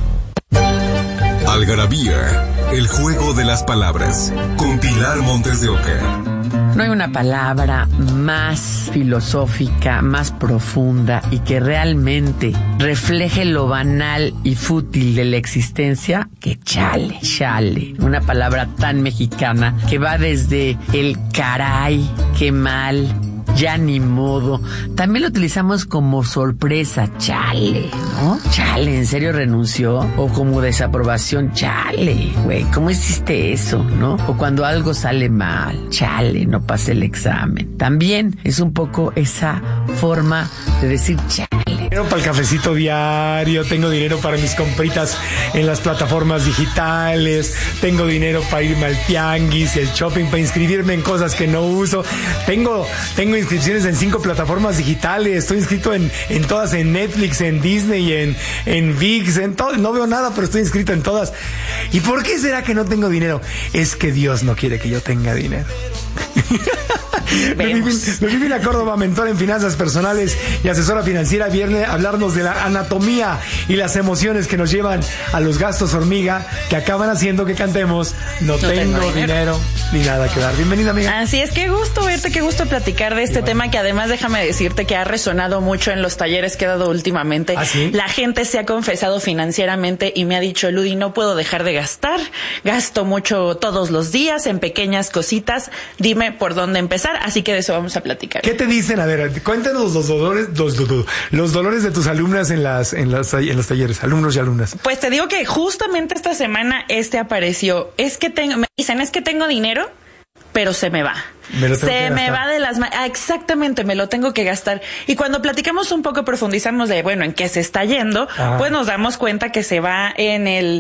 Algarabía, el juego de las palabras, con Pilar Montes de Oca. No hay una palabra más filosófica, más profunda y que realmente refleje lo banal y fútil de la existencia que chale, chale. Una palabra tan mexicana que va desde el caray, qué mal, ya ni modo. También lo utilizamos como sorpresa, chale, ¿no? Chale, ¿en serio renunció? O como desaprobación, chale, güey, ¿cómo hiciste eso, no? O cuando algo sale mal, chale, no pasé el examen. También es un poco esa forma de decir chale. Dinero para el cafecito diario, tengo dinero para mis compritas en las plataformas digitales, tengo dinero para irme al tianguis, el shopping, para inscribirme en cosas que no uso, tengo, tengo inscripciones en cinco plataformas digitales, estoy inscrito en, en todas, en Netflix, en Disney, en, en ViX, en todo, no veo nada, pero estoy inscrito en todas. ¿Y por qué será que no tengo dinero? Es que Dios no quiere que yo tenga dinero. Ludivina Córdoba, mentora en finanzas personales y asesora financiera, viene a hablarnos de la anatomía y las emociones que nos llevan a los gastos hormiga que acaban haciendo que cantemos No, no tengo, tengo dinero. dinero ni nada que dar. Bienvenida, amiga. Así es, qué gusto verte, qué gusto platicar de este tema que además déjame decirte que ha resonado mucho en los talleres que he dado últimamente. ¿Ah, sí? La gente se ha confesado financieramente y me ha dicho, Ludi, no puedo dejar de gastar, gasto mucho todos los días en pequeñas cositas, dime por dónde empezar. gastar, así que de eso vamos a platicar. ¿Qué te dicen? A ver, cuéntanos los dolores, los, los, los dolores de tus alumnas en las, en las, en los talleres, alumnos y alumnas. Pues te digo que justamente esta semana este apareció. Es que tengo, me dicen, es que tengo dinero, pero se me va. Me lo tengo se que me gastar. va de las manos. Ah, exactamente, me lo tengo que gastar. Y cuando platicamos un poco, profundizamos de, bueno, en qué se está yendo, Ajá. pues nos damos cuenta que se va en el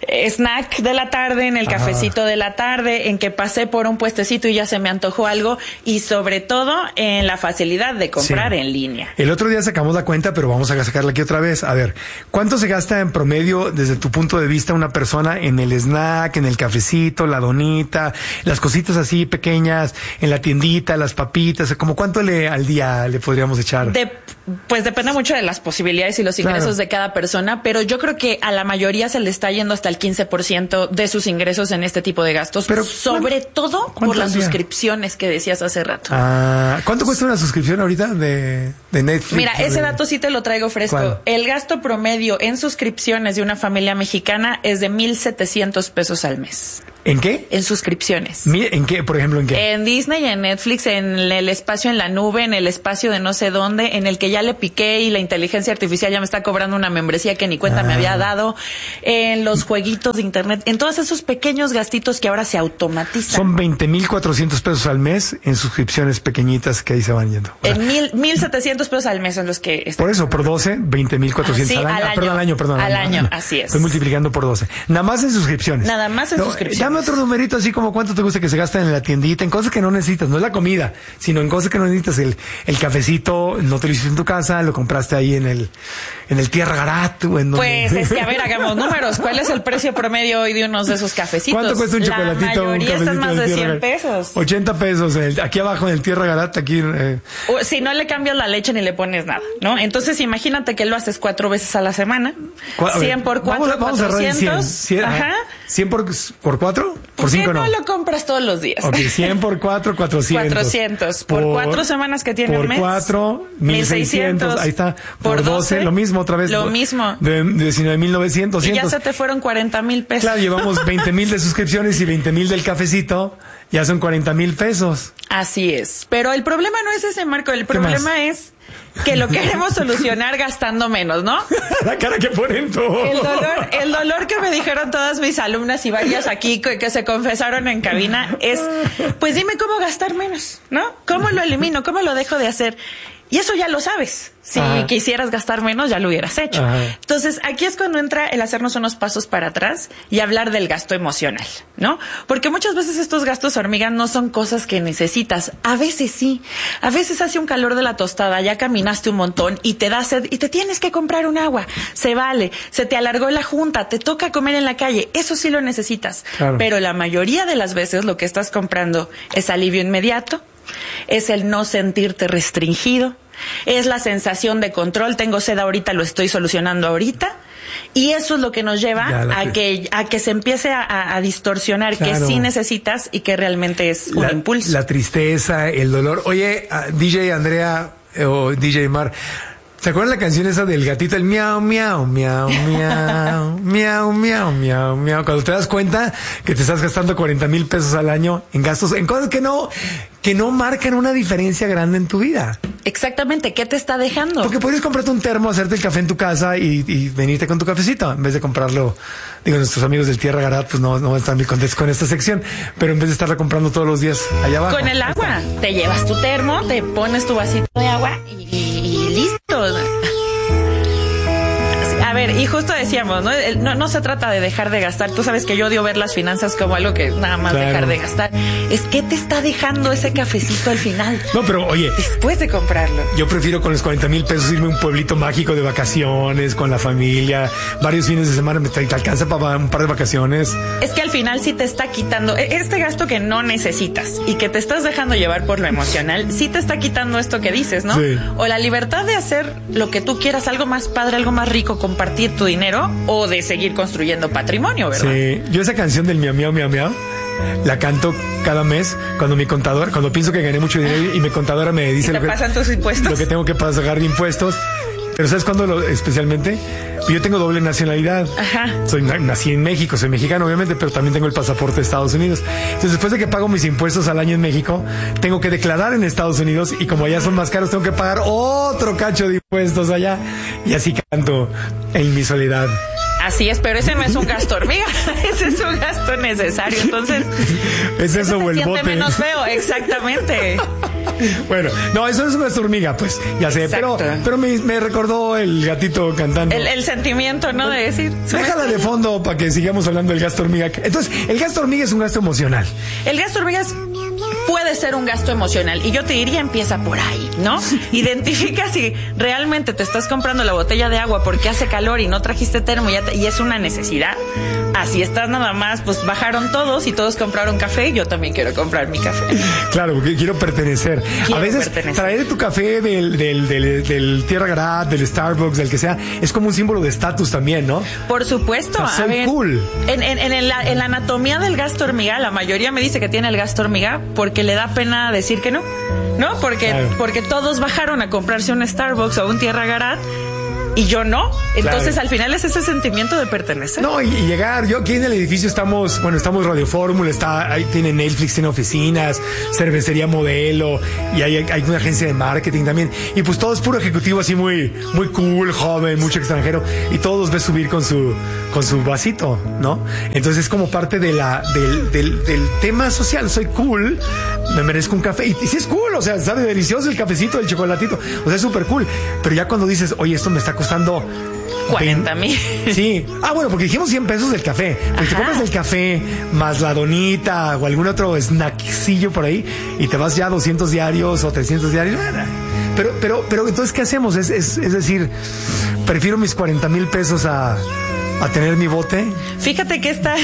snack de la tarde, en el Ajá. cafecito de la tarde, en que pasé por un puestecito y ya se me antojó algo, y sobre todo en la facilidad de comprar Sí. en línea. El otro día sacamos la cuenta, pero vamos a sacarla aquí otra vez. A ver, ¿cuánto se gasta en promedio, desde tu punto de vista, una persona en el snack, en el cafecito, la donita, las cositas así pequeñas, en la tiendita, las papitas? ¿Como cuánto le al día le podríamos echar? De, pues depende mucho de las posibilidades y los ingresos Claro. de cada persona, pero yo creo que a la mayoría se le está yendo hasta el quince por ciento de sus ingresos en este tipo de gastos, Pero, sobre todo por cuánto las al día? suscripciones que decías hace rato. Ah, ¿cuánto cuesta una suscripción ahorita de, de Netflix? Mira, ese De- dato sí te lo traigo fresco. ¿Cuál? El gasto promedio en suscripciones de una familia mexicana es de mil setecientos pesos al mes. ¿En qué? En suscripciones. Mi- ¿En qué? Por ejemplo, ¿en qué? En Disney, en Netflix, en el espacio en la nube, en el espacio de no sé dónde, en el que ya le piqué y la inteligencia artificial ya me está cobrando una membresía que ni cuenta Ah. me había dado, en los jueguitos de internet, en todos esos pequeños gastitos que ahora se automatizan. Son veinte mil cuatrocientos pesos al mes en suscripciones pequeñitas que ahí se van yendo. En mil, mil setecientos pesos al mes en los que están. Por eso, por doce, veinte mil cuatrocientos Ah, sí, al año. al Ah, perdón, año. al año, perdón. Al año, así es. Estoy multiplicando por doce. Nada más en suscripciones. Nada más en No, suscripciones. Dame otro numerito así como cuánto te gusta que se gasta en la tiendita, en cosas que no necesitas. No es la comida, sino en cosas que no necesitas. El, el cafecito no te lo hiciste en tu casa, lo compraste ahí en el, en el Tierra Garat. O en donde... Pues es que, a ver, hagamos números. ¿Cuál es el precio promedio hoy de unos de esos cafecitos? ¿Cuánto cuesta un La chocolatito? un mayoría están cafecito más en de el cien Tierra Garat? pesos. ochenta pesos. En el- aquí abajo en el Tierra Garat, aquí. Eh, O si no le cambias la leche ni le pones nada, ¿no? Entonces imagínate que lo haces cuatro veces a la semana. cua- a ver, cien por cuatro, vamos a- vamos a cerrar en cuatrocientos. cien. cien, Ajá. ¿cien por, por cuatro? ¿Por ¿Por qué cinco no no? lo compras todos los días? Ok, cien por cuatro, cuatrocientos. cuatrocientos. Por, cuatro semanas que tiene por el mes. cuatro, mil seiscientos. Ahí está. Por, Por doce, doce, lo mismo otra vez. lo por- mismo. De, de diecinueve mil novecientos. Y ya se te fueron cuarenta mil pesos. Claro, llevamos veinte mil de suscripciones y veinte mil del cafecito. Ya son cuarenta mil pesos. Así es. Pero el problema no es ese, Marco. El ¿Qué más? problema es que lo queremos solucionar gastando menos, ¿no? La cara que ponen todos. El dolor, el dolor que me dijeron todas mis alumnas y varias aquí que, que se confesaron en cabina es, pues dime cómo gastar menos, ¿no? ¿Cómo lo elimino? ¿Cómo lo dejo de hacer? Y eso ya lo sabes. Si Ajá. quisieras gastar menos, ya lo hubieras hecho. Ajá. Entonces, aquí es cuando entra el hacernos unos pasos para atrás y hablar del gasto emocional, ¿no? Porque muchas veces estos gastos hormiga no son cosas que necesitas. A veces sí. A veces hace un calor de la tostada, ya caminaste un montón y te da sed y te tienes que comprar un agua. Se vale. Se te alargó la junta, te toca comer en la calle. Eso sí lo necesitas. Claro. Pero la mayoría de las veces lo que estás comprando es alivio inmediato, es el no sentirte restringido, es la sensación de control, tengo sed ahorita, lo estoy solucionando ahorita, y eso es lo que nos lleva Ya, la a que a que se empiece a, a- a distorsionar que Claro. sí necesitas y que realmente es un la, impulso. la tristeza, el dolor. Oye, ah, D J Andrea eh, o D J Mar, ¿se acuerdan la canción esa del gatito? El miau, miau, miau, miau, miau, miau, miau, miau. Cuando te das cuenta que te estás gastando cuarenta mil pesos al año en gastos, en cosas que no, que no marcan una diferencia grande en tu vida. Exactamente, ¿qué te está dejando? Porque podrías comprarte un termo, hacerte el café en tu casa y, y venirte con tu cafecito, en vez de comprarlo. Digo, nuestros amigos del Tierra Garat, pues no, no van a estar muy contentos con esta sección, pero en vez de estarla comprando todos los días allá abajo. Con el agua, te llevas tu termo, te pones tu vasito de agua y, y listo. A ver, y justo decíamos, ¿no? El- no, no se trata de dejar de gastar. Tú sabes que yo odio ver las finanzas como algo que nada más Claro. dejar de gastar. Es que te está dejando ese cafecito al final, No, pero oye, después de comprarlo. yo prefiero con los cuarenta mil pesos irme a un pueblito mágico de vacaciones, con la familia, varios fines de semana, me te, te alcanza para un par de vacaciones. Es que al final sí te está quitando e- este gasto que no necesitas y que te estás dejando llevar por lo emocional, sí te está quitando esto que dices, ¿no? Sí. O la libertad de hacer lo que tú quieras, algo más padre, algo más rico, compartir tu dinero o de seguir construyendo patrimonio, ¿verdad? Sí, yo esa canción del miau, miau, miau, miau, la canto cada mes cuando mi contador, cuando pienso que gané mucho dinero y mi contadora me dice ¿Y te lo que, pasan tus impuestos? lo que tengo que pagar de impuestos. Pero ¿sabes cuándo lo, especialmente? Yo tengo doble nacionalidad. Ajá. Soy, nací en México, soy mexicano obviamente, pero también tengo el pasaporte de Estados Unidos. Entonces, después de que pago mis impuestos al año en México, tengo que declarar en Estados Unidos y como allá son más caros, tengo que pagar otro cacho de impuestos allá. Y así canto en mi soledad. Así es, pero ese no es un gasto hormiga, ese es un gasto necesario, entonces es eso, eso o el se siente bote. menos feo, exactamente. Bueno, no, eso es un gasto hormiga, pues, ya sé, Exacto. pero pero me, me recordó el gatito cantando. El, el sentimiento, ¿no? De decir. Déjala de fondo para que sigamos hablando del gasto hormiga. Entonces, el gasto hormiga es un gasto emocional. El gasto hormiga es- puede ser un gasto emocional y yo te diría empieza por ahí, ¿no? Identifica si realmente te estás comprando la botella de agua porque hace calor y no trajiste termo y, ya te- y es una necesidad. Así estás nada más, pues bajaron todos y todos compraron café y yo también quiero comprar mi café. Claro, porque quiero pertenecer. Quiero a veces pertenecer. traer tu café del, del, del, del Tierra Garat, del Starbucks, del que sea, es como un símbolo de estatus también, ¿no? Por supuesto. O sea, a soy ver, cool. En, en, en, la, en la anatomía del gasto hormiga, la mayoría me dice que tiene el gasto hormiga porque le da pena decir que no. ¿No? Porque, Claro. porque todos bajaron a comprarse un Starbucks o un Tierra Garat y yo no. Entonces, Claro. al final es ese sentimiento de pertenecer. No, y, y llegar, yo aquí en el edificio estamos, bueno, estamos Radio Fórmula, está, ahí tiene Netflix, tiene oficinas, cervecería Modelo, y hay, hay una agencia de marketing también. Y pues todo es puro ejecutivo así muy, muy cool, joven, mucho extranjero, y todos los ves subir con su, con su vasito, ¿no? Entonces es como parte de la, del, del, del tema social. Soy cool, me merezco un café. Y, y sí es cool, o sea, sabe delicioso el cafecito, el chocolatito. O sea, es súper cool. Pero ya cuando dices, oye, esto me está costando cuarenta mil. Sí. Ah, bueno, porque dijimos cien pesos del café. Porque te compras el café más la donita o algún otro snackcillo por ahí y te vas ya a doscientos diarios o trescientos diarios. Pero, pero, pero entonces, ¿qué hacemos? Es, es, es decir, prefiero mis cuarenta mil pesos a, a tener mi bote. Fíjate que esta...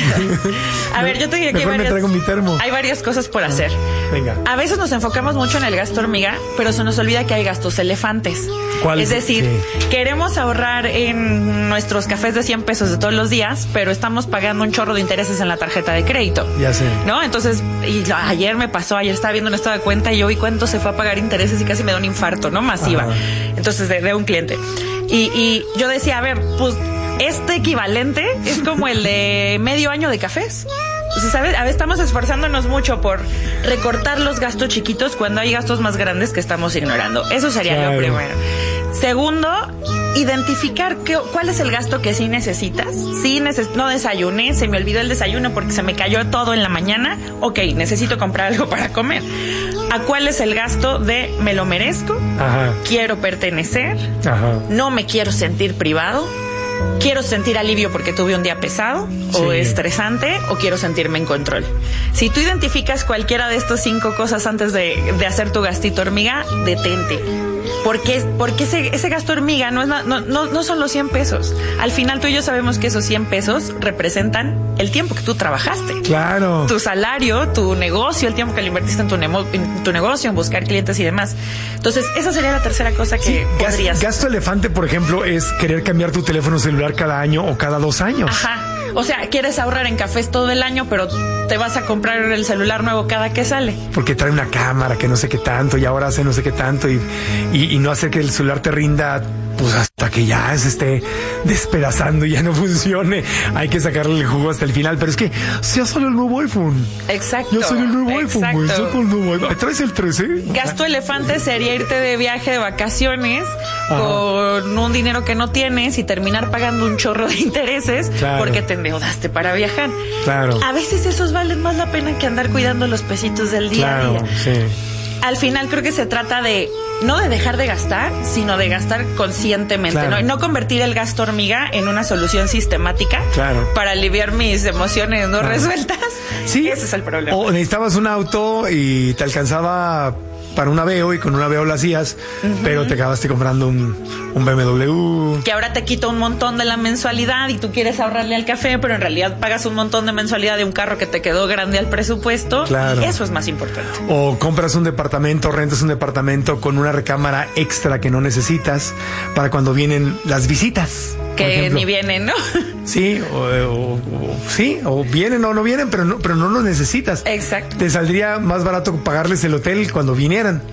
A ver, yo te diría que hay Mejor me varias, traigo mi termo. hay varias cosas por hacer. Venga. A veces nos enfocamos mucho en el gasto hormiga, pero se nos olvida que hay gastos elefantes. ¿Cuál? Es decir, Sí. queremos ahorrar en nuestros cafés de cien pesos de todos los días, pero estamos pagando un chorro de intereses en la tarjeta de crédito. Ya sé. ¿No? Entonces, y lo- ayer me pasó, ayer estaba viendo un estado de cuenta y yo vi cuánto se fue a pagar intereses y casi me da un infarto, ¿no? Masiva. Ajá. Entonces, de, de un cliente. Y, y yo decía, a ver, pues este equivalente es como el de medio año de cafés. O sea, ¿sabes? A ver, estamos esforzándonos mucho por recortar los gastos chiquitos cuando hay gastos más grandes que estamos ignorando. Eso sería Claro. lo primero. Segundo, identificar qué, cuál es el gasto que sí necesitas. Sí, neces- no desayuné, se me olvidó el desayuno porque se me cayó todo en la mañana. Ok, necesito comprar algo para comer. ¿A cuál es el gasto de me lo merezco? Ajá. Quiero pertenecer. Ajá. No me quiero sentir privado. Quiero sentir alivio porque tuve un día pesado o Sí. estresante o quiero sentirme en control. Si tú identificas cualquiera de estas cinco cosas antes de, de hacer tu gastito hormiga, detente. Porque, porque ese, ese gasto hormiga no, es na- no, no, no son los cien pesos. Al final tú y yo sabemos que esos cien pesos representan el tiempo que tú trabajaste. Claro. Tu salario, tu negocio, el tiempo que le invertiste en tu, nemo- en tu negocio, en buscar clientes y demás. Entonces, esa sería la tercera cosa que Gas- podrías... gasto elefante, por ejemplo, es querer cambiar tu teléfono celular cada año o cada dos años. Ajá. O sea, quieres ahorrar en cafés todo el año, pero te vas a comprar el celular nuevo cada que sale. Porque trae una cámara que no sé qué tanto y ahora hace no sé qué tanto y, y, y no hace que el celular te rinda pues hasta que ya se esté despedazando y ya no funcione. Hay que sacarle el jugo hasta el final. Pero es que ya salió el nuevo iPhone. Exacto. Ya salió el nuevo iPhone, güey. Exacto. Saca el nuevo iPhone. ¿Traes el trece? Gasto elefante sería irte de viaje de vacaciones Ajá. con un dinero que no tienes y terminar pagando un chorro de intereses Claro. porque te endeudaste para viajar. Claro. A veces esos valen más la pena que andar cuidando los pesitos del día a Claro, día. sí. Al final creo que se trata de no de dejar de gastar, sino de gastar conscientemente, Claro. ¿no? Y no convertir el gasto hormiga en una solución sistemática Claro. para aliviar mis emociones no Claro. resueltas. Sí. Ese es el problema. O necesitabas un auto y te alcanzaba para un Aveo y con un Aveo lo hacías, pero te acabaste comprando un, un B M W. Que ahora te quita un montón de la mensualidad y tú quieres ahorrarle al café, pero en realidad pagas un montón de mensualidad de un carro que te quedó grande al presupuesto. Claro. Y eso es más importante. O compras un departamento, rentas un departamento con una recámara extra que no necesitas para cuando vienen las visitas. por Que ejemplo. ni vienen, ¿no? Sí, o, o- o- sí, o vienen o no vienen, pero no, pero no lo necesitas. Exacto. Te saldría más barato pagarles el hotel cuando vinieran.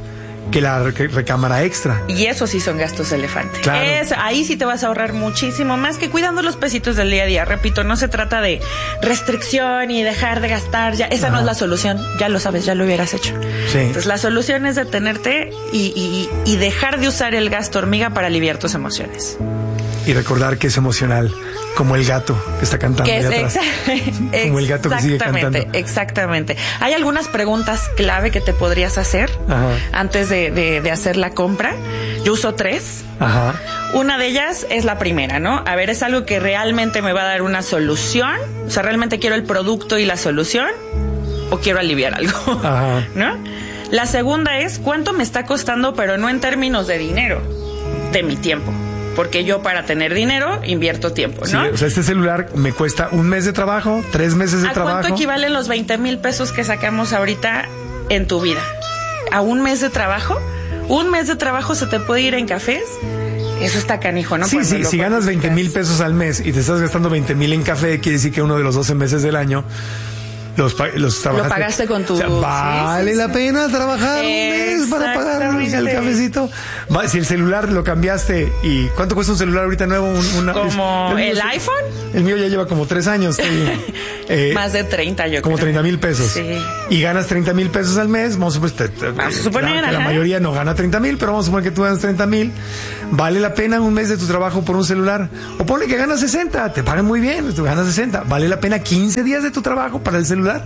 que la re- recámara extra. Y eso sí son gastos elefante. Claro. Es, ahí sí te vas a ahorrar muchísimo más que cuidando los pesitos del día a día. Repito, no se trata de restricción y dejar de gastar. Ya, esa Ajá. no es la solución. Ya lo sabes, ya lo hubieras hecho. Sí. Entonces la solución es detenerte y, y, y dejar de usar el gasto hormiga para aliviar tus emociones. Y recordar que es emocional, como el gato que está cantando Que es allá atrás. exa- Como el gato que sigue cantando. Exactamente, exactamente. Hay algunas preguntas clave que te podrías hacer Ajá. antes de, de, de hacer la compra. Yo uso tres. Ajá. Una de ellas es la primera, ¿no? A ver, ¿es algo que realmente me va a dar una solución? O sea, ¿realmente quiero el producto y la solución? ¿O quiero aliviar algo? Ajá. ¿No? La segunda es, ¿cuánto me está costando, pero no en términos de dinero, de mi tiempo? Porque yo para tener dinero invierto tiempo, ¿no? Sí, o sea, este celular me cuesta un mes de trabajo, tres meses de ¿A trabajo. cuánto equivalen los veinte mil pesos que sacamos ahorita en tu vida? ¿A un mes de trabajo? ¿Un mes de trabajo se te puede ir en cafés? Eso está canijo, ¿no? Sí, Cuando sí, lo si ganas cuantificas. veinte mil pesos al mes y te estás gastando veinte mil en café, quiere decir que uno de los doce meses del año los, pa- los trabajaste. Lo pagaste con tu... O sea, vale sí, sí, la sí. pena trabajar un mes para pagar el Exactamente. cafecito. Va, si el celular lo cambiaste, ¿y cuánto cuesta un celular ahorita nuevo? Un- una- ¿Como es- mío el sí- iPhone? El mío ya lleva como tres años. estoy, eh, Más de treinta, yo como creo. treinta mil pesos. Sí. Y ganas treinta mil pesos al mes. Vamos a suponer, te- te- Vamos a suponer, que la, que la ajá. mayoría no gana treinta mil, pero vamos a suponer que tú ganas treinta mil. ¿Vale la pena un mes de tu trabajo por un celular? O ponle que ganas sesenta, te pagan muy bien, tú ganas sesenta. ¿Vale la pena quince días de tu trabajo para el celular?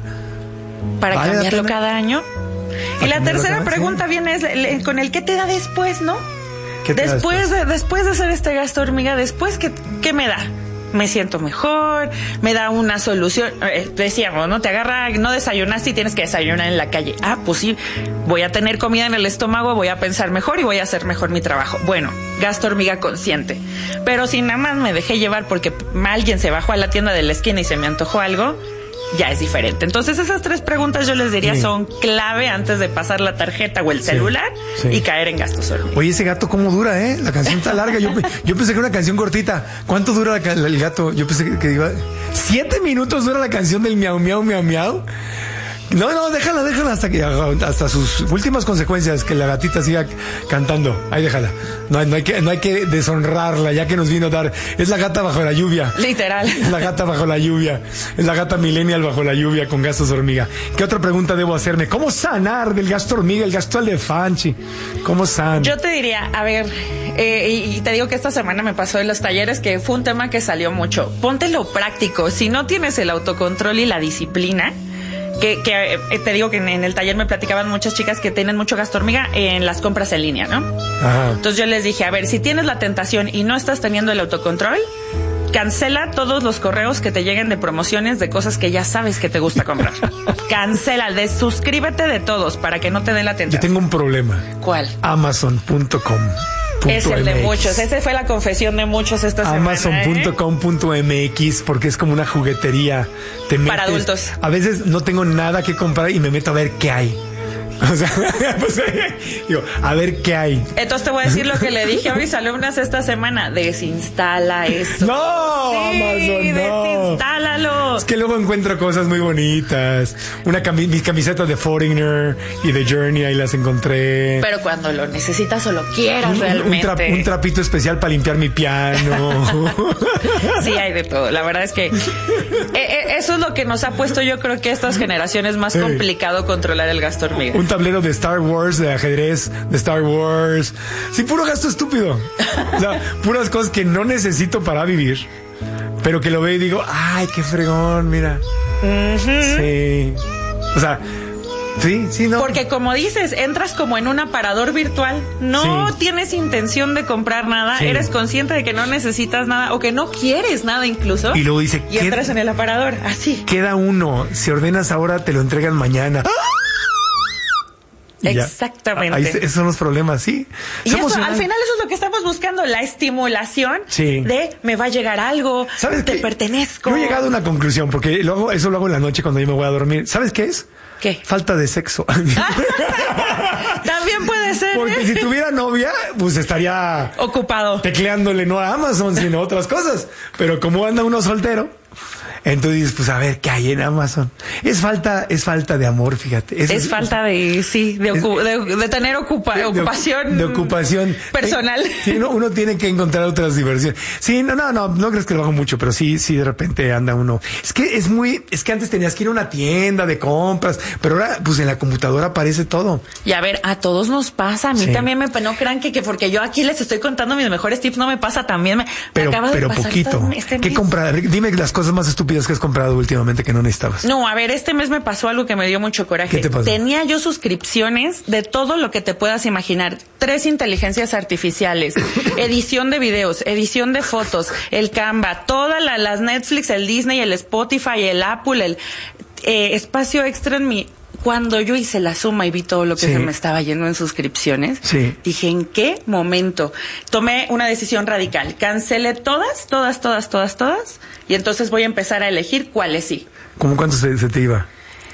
Para ¿Vale la cambiarlo pena? cada año. Y la cambiarlo tercera cada- pregunta viene es le- con el qué te da después, ¿no? ¿Qué te da Después de, después de hacer este gasto hormiga, después, ¿qué, qué me da? Me siento mejor, me da una solución. Eh, decíamos, ¿no? Te agarra, no desayunaste y tienes que desayunar en la calle. Ah, pues sí, voy a tener comida en el estómago, voy a pensar mejor y voy a hacer mejor mi trabajo. Bueno, gasto hormiga consciente. Pero si nada más me dejé llevar porque alguien se bajó a la tienda de la esquina y se me antojó algo, ya es diferente. Entonces esas tres preguntas yo les diría Sí. son clave antes de pasar la tarjeta o el celular sí. y caer en gastos hormiga. Oye, ese gato cómo dura, ¿eh? La canción está larga. Yo, pe- yo pensé que era una canción cortita. ¿Cuánto dura la ca- el gato? Yo pensé que, que iba... ¿Siete minutos dura la canción del miau, miau, miau, miau? No, no, déjala, déjala hasta que hasta sus últimas consecuencias, que la gatita siga cantando. Ahí déjala. No, hay- no hay que, no hay que deshonrarla, ya que nos vino a dar. Es la gata bajo la lluvia. Literal. Es la gata bajo la lluvia. Es la gata millennial bajo la lluvia con gastos hormiga. ¿Qué otra pregunta debo hacerme? ¿Cómo sanar del gasto hormiga, el gasto elefanchi? ¿Cómo san? Yo te diría, a ver, eh, y, y te digo que esta semana me pasó en los talleres que fue un tema que salió mucho. Póntelo práctico. Si no tienes el autocontrol y la disciplina, que, que eh, te digo que en, en el taller me platicaban muchas chicas que tienen mucho gasto hormiga en las compras en línea, ¿no? Ajá. Entonces yo les dije, a ver, si tienes la tentación y no estás teniendo el autocontrol, cancela todos los correos que te lleguen de promociones de cosas que ya sabes que te gusta comprar. Cancela, desuscríbete de todos para que no te den la Yo tentación. tengo un problema. ¿Cuál? Amazon punto com. Es el de muchos. Esa fue la confesión de muchos esta semana. Amazon punto com punto m x, porque es como una juguetería. Te Para metes- adultos. A veces no tengo nada que comprar y me meto a ver qué hay. O sea, pues, digo, a ver qué hay. Entonces te voy a decir lo que le dije a mis alumnas esta semana. Desinstala eso. No, Sí, Amazon, no. Desinstálalo. Es que luego encuentro cosas muy bonitas. Una cami- mis camisetas de Foreigner y de Journey, ahí las encontré. Pero cuando lo necesitas o lo quieras Un- un, realmente. tra- un trapito especial para limpiar mi piano. Sí, hay de todo. La verdad es que eh, eh, eso es lo que nos ha puesto, yo creo que a estas generaciones más Sí. complicado controlar el gasto hormiga. Un tablero de Star Wars, de ajedrez, de Star Wars. Sí, puro gasto estúpido. O sea, puras cosas que no necesito para vivir, pero que lo veo y digo, ay, qué fregón, mira. Sí. O sea, sí, sí, no. Porque como dices, entras como en un aparador virtual, no Sí. tienes intención de comprar nada, Sí. eres consciente de que no necesitas nada o que no quieres nada incluso. Y luego dice, y entras en el aparador, así. queda uno. Si ordenas ahora, te lo entregan mañana. Y ya. Exactamente. Ahí, esos son los problemas, sí. Y Es eso, emocionante. al final eso es lo que estamos buscando, la estimulación Sí. de me va a llegar algo, ¿Sabes te qué? pertenezco. Yo he llegado a una conclusión, porque luego eso lo hago en la noche cuando yo me voy a dormir. ¿Sabes qué es? ¿Qué? Falta de sexo. También puede ser. Porque ¿eh? si tuviera novia, pues estaría ocupado tecleándole no a Amazon, sino a otras cosas. Pero como anda uno soltero, Entonces dices, pues a ver, ¿qué hay en Amazon? Es falta, es falta de amor, fíjate. Es, es falta de, sí, de, ocu de, de tener ocupa de, ocupación. De ocupación. Personal. Sí, uno, uno tiene que encontrar otras diversiones. Sí, no, no, no, no crees que lo hago mucho, pero sí, sí, de repente anda uno. Es que es muy, es que antes tenías que ir a una tienda de compras, pero ahora, pues en la computadora aparece todo. Y a ver, a todos nos pasa. A mí sí. también me, no crean que, que porque yo aquí les estoy contando mis mejores tips, no me pasa también. Me, pero, me acaba pero de pasar poquito. Este ¿Qué comprar? Dime las cosas más estúpidas que has comprado últimamente que no necesitabas. No, a ver, este mes me pasó algo que me dio mucho coraje. ¿Qué te pasó? Tenía yo suscripciones de todo lo que te puedas imaginar. Tres inteligencias artificiales, edición de videos, edición de fotos, el Canva, todas la, las Netflix, el Disney, el Spotify, el Apple, el eh, espacio extra en mi... Cuando yo hice la suma y vi todo lo que sí. se me estaba yendo en suscripciones, sí. dije, ¿en qué momento? Tomé una decisión radical. Cancelé todas, todas, todas, todas, todas. Y entonces voy a empezar a elegir cuáles sí. ¿Cómo cuánto se, se te iba?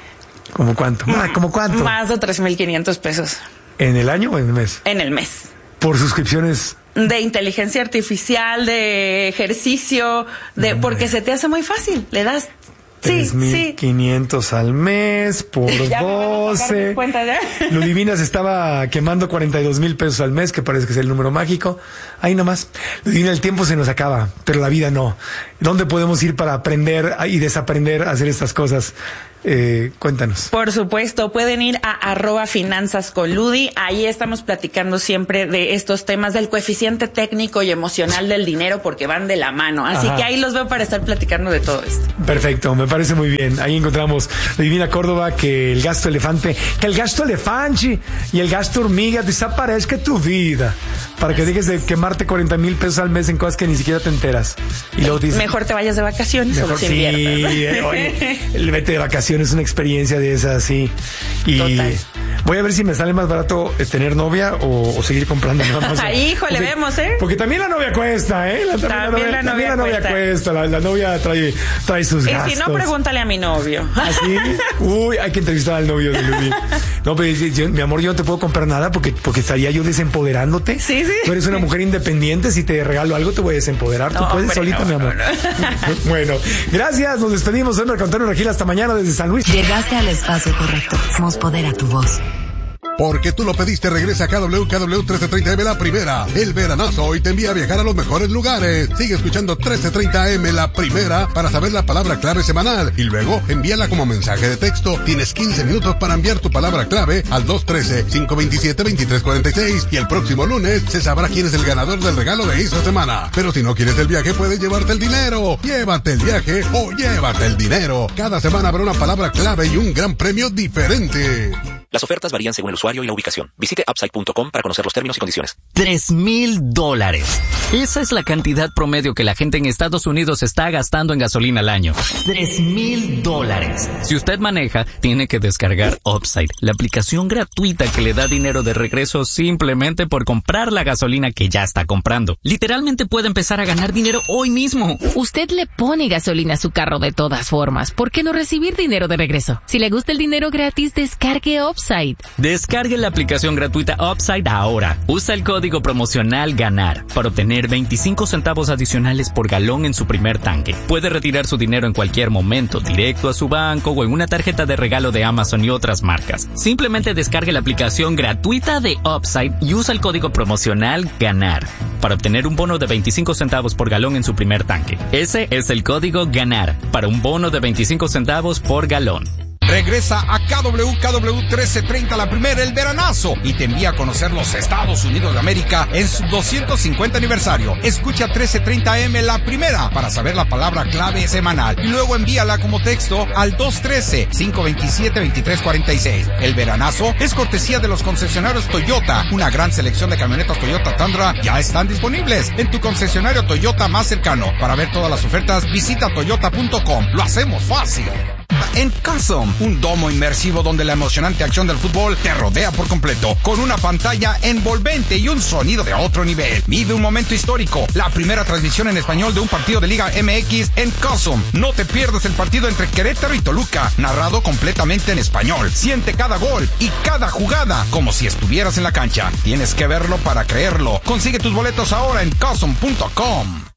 ¿Cómo cuánto? Ah, ¿cómo cuánto? Más de tres mil quinientos pesos. ¿En el año o en el mes? En el mes. ¿Por suscripciones? De inteligencia artificial, de ejercicio, de no, porque se te hace muy fácil. Le das... tres mil quinientos sí, sí. al mes por doce. Cuenta, ¿ya? Ludivina se estaba quemando cuarenta y dos mil pesos al mes, que parece que es el número mágico. Ahí nomás. Ludivina, el tiempo se nos acaba, pero la vida no. ¿Dónde podemos ir para aprender y desaprender a hacer estas cosas? Eh, cuéntanos. Por supuesto, pueden ir a arroba finanzas con Ludi. Ahí estamos platicando siempre de estos temas del coeficiente técnico y emocional del dinero, porque van de la mano. Así Ajá. que ahí los veo para estar platicando de todo esto. Perfecto, me parece muy bien. Ahí encontramos Divina Córdoba, que el gasto elefante, que el gasto elefante y el gasto hormiga desaparezca de tu vida. Para que dejes de quemarte cuarenta mil pesos al mes en cosas que ni siquiera te enteras. Y luego dices, mejor te vayas de vacaciones mejor o los sí, inviertes. Oye, el vete de vacaciones es una experiencia de esas, sí. Y Total. Voy a ver si me sale más barato tener novia o, o seguir comprando nada más. Híjole, porque, vemos, ¿eh? Porque también la novia cuesta, ¿eh? La, también, también la novia, la novia, también la novia cuesta. cuesta. La, la novia trae, trae sus y gastos. Y si no, pregúntale a mi novio. ¿Así? Uy, hay que entrevistar al novio de Luis. No, pero yo, mi amor, yo no te puedo comprar nada porque, porque estaría yo desempoderándote. Sí, sí. Tú eres una mujer independiente. Si te regalo algo, te voy a desempoderar. No, Tú puedes hombre, solita, no, mi amor. No, no. Bueno, gracias. Nos despedimos. Soy Marco Antonio Regil. Hasta mañana desde San Luis. Llegaste al espacio correcto. Somos poder a tu voz. Porque tú lo pediste, regresa a K W K W trece treinta M La Primera. El veranazo hoy te envía a viajar a los mejores lugares. Sigue escuchando trece treinta M La Primera para saber la palabra clave semanal y luego envíala como mensaje de texto. Tienes quince minutos para enviar tu palabra clave al dos uno tres, cinco dos siete, dos tres cuatro seis y el próximo lunes se sabrá quién es el ganador del regalo de esta semana. Pero si no quieres el viaje, puedes llevarte el dinero. Llévate el viaje o llévate el dinero. Cada semana habrá una palabra clave y un gran premio diferente. Las ofertas varían según el usuario y la ubicación. Visite upside punto com para conocer los términos y condiciones. Tres mil dólares. Esa es la cantidad promedio que la gente en Estados Unidos está gastando en gasolina al año. Tres mil dólares. Si usted maneja, tiene que descargar Upside, la aplicación gratuita que le da dinero de regreso simplemente por comprar la gasolina que ya está comprando. Literalmente puede empezar a ganar dinero hoy mismo. Usted le pone gasolina a su carro de todas formas. ¿Por qué no recibir dinero de regreso? Si le gusta el dinero gratis, descargue Upside. Upside. Descargue la aplicación gratuita Upside ahora. Usa el código promocional GANAR para obtener veinticinco centavos adicionales por galón en su primer tanque. Puede retirar su dinero en cualquier momento, directo a su banco o en una tarjeta de regalo de Amazon y otras marcas. Simplemente descargue la aplicación gratuita de Upside y usa el código promocional GANAR para obtener un bono de veinticinco centavos por galón en su primer tanque. Ese es el código GANAR para un bono de veinticinco centavos por galón. Regresa a K W K W trece treinta La Primera, el veranazo, y te envía a conocer los Estados Unidos de América en su doscientos cincuenta aniversario. Escucha trece treinta M La Primera para saber la palabra clave semanal y luego envíala como texto al dos uno tres, cinco dos siete, dos tres cuatro seis. El veranazo es cortesía de los concesionarios Toyota. Una gran selección de camionetas Toyota Tundra ya están disponibles en tu concesionario Toyota más cercano. Para ver todas las ofertas, visita toyota punto com. Lo hacemos fácil. En Custom, un domo inmersivo donde la emocionante acción del fútbol te rodea por completo, con una pantalla envolvente y un sonido de otro nivel. Vive un momento histórico, la primera transmisión en español de un partido de Liga M X en Custom. No te pierdas el partido entre Querétaro y Toluca, narrado completamente en español. Siente cada gol y cada jugada como si estuvieras en la cancha. Tienes que verlo para creerlo. Consigue tus boletos ahora en custom punto com.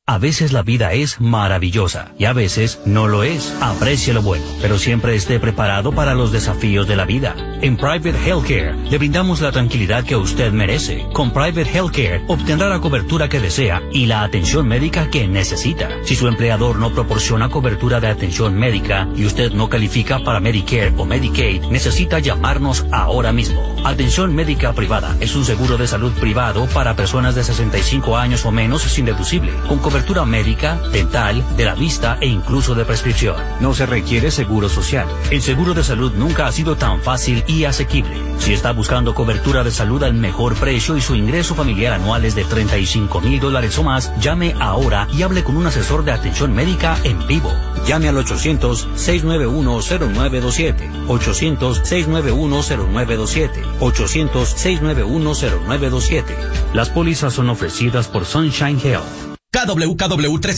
A veces la vida es maravillosa y a veces no lo es. Aprecie lo bueno, pero siempre esté preparado para los desafíos de la vida. En Private Healthcare le brindamos la tranquilidad que usted merece. Con Private Healthcare obtendrá la cobertura que desea y la atención médica que necesita. Si su empleador no proporciona cobertura de atención médica y usted no califica para Medicare o Medicaid, necesita llamarnos ahora mismo. Atención médica privada es un seguro de salud privado para personas de sesenta y cinco años o menos sin deducible, con cobertura médica, dental, de la vista e incluso de prescripción. No se requiere seguro social. El seguro de salud nunca ha sido tan fácil y asequible. Si está buscando cobertura de salud al mejor precio y su ingreso familiar anual es de treinta y cinco mil dólares o más, llame ahora y hable con un asesor de atención médica en vivo. Llame al ochocientos, seis nueve uno, cero nueve dos siete, ochocientos, seis nueve uno, cero nueve dos siete, ochocientos, seis nueve uno, cero nueve dos siete. Las pólizas son ofrecidas por Sunshine Health. K W K W uno tres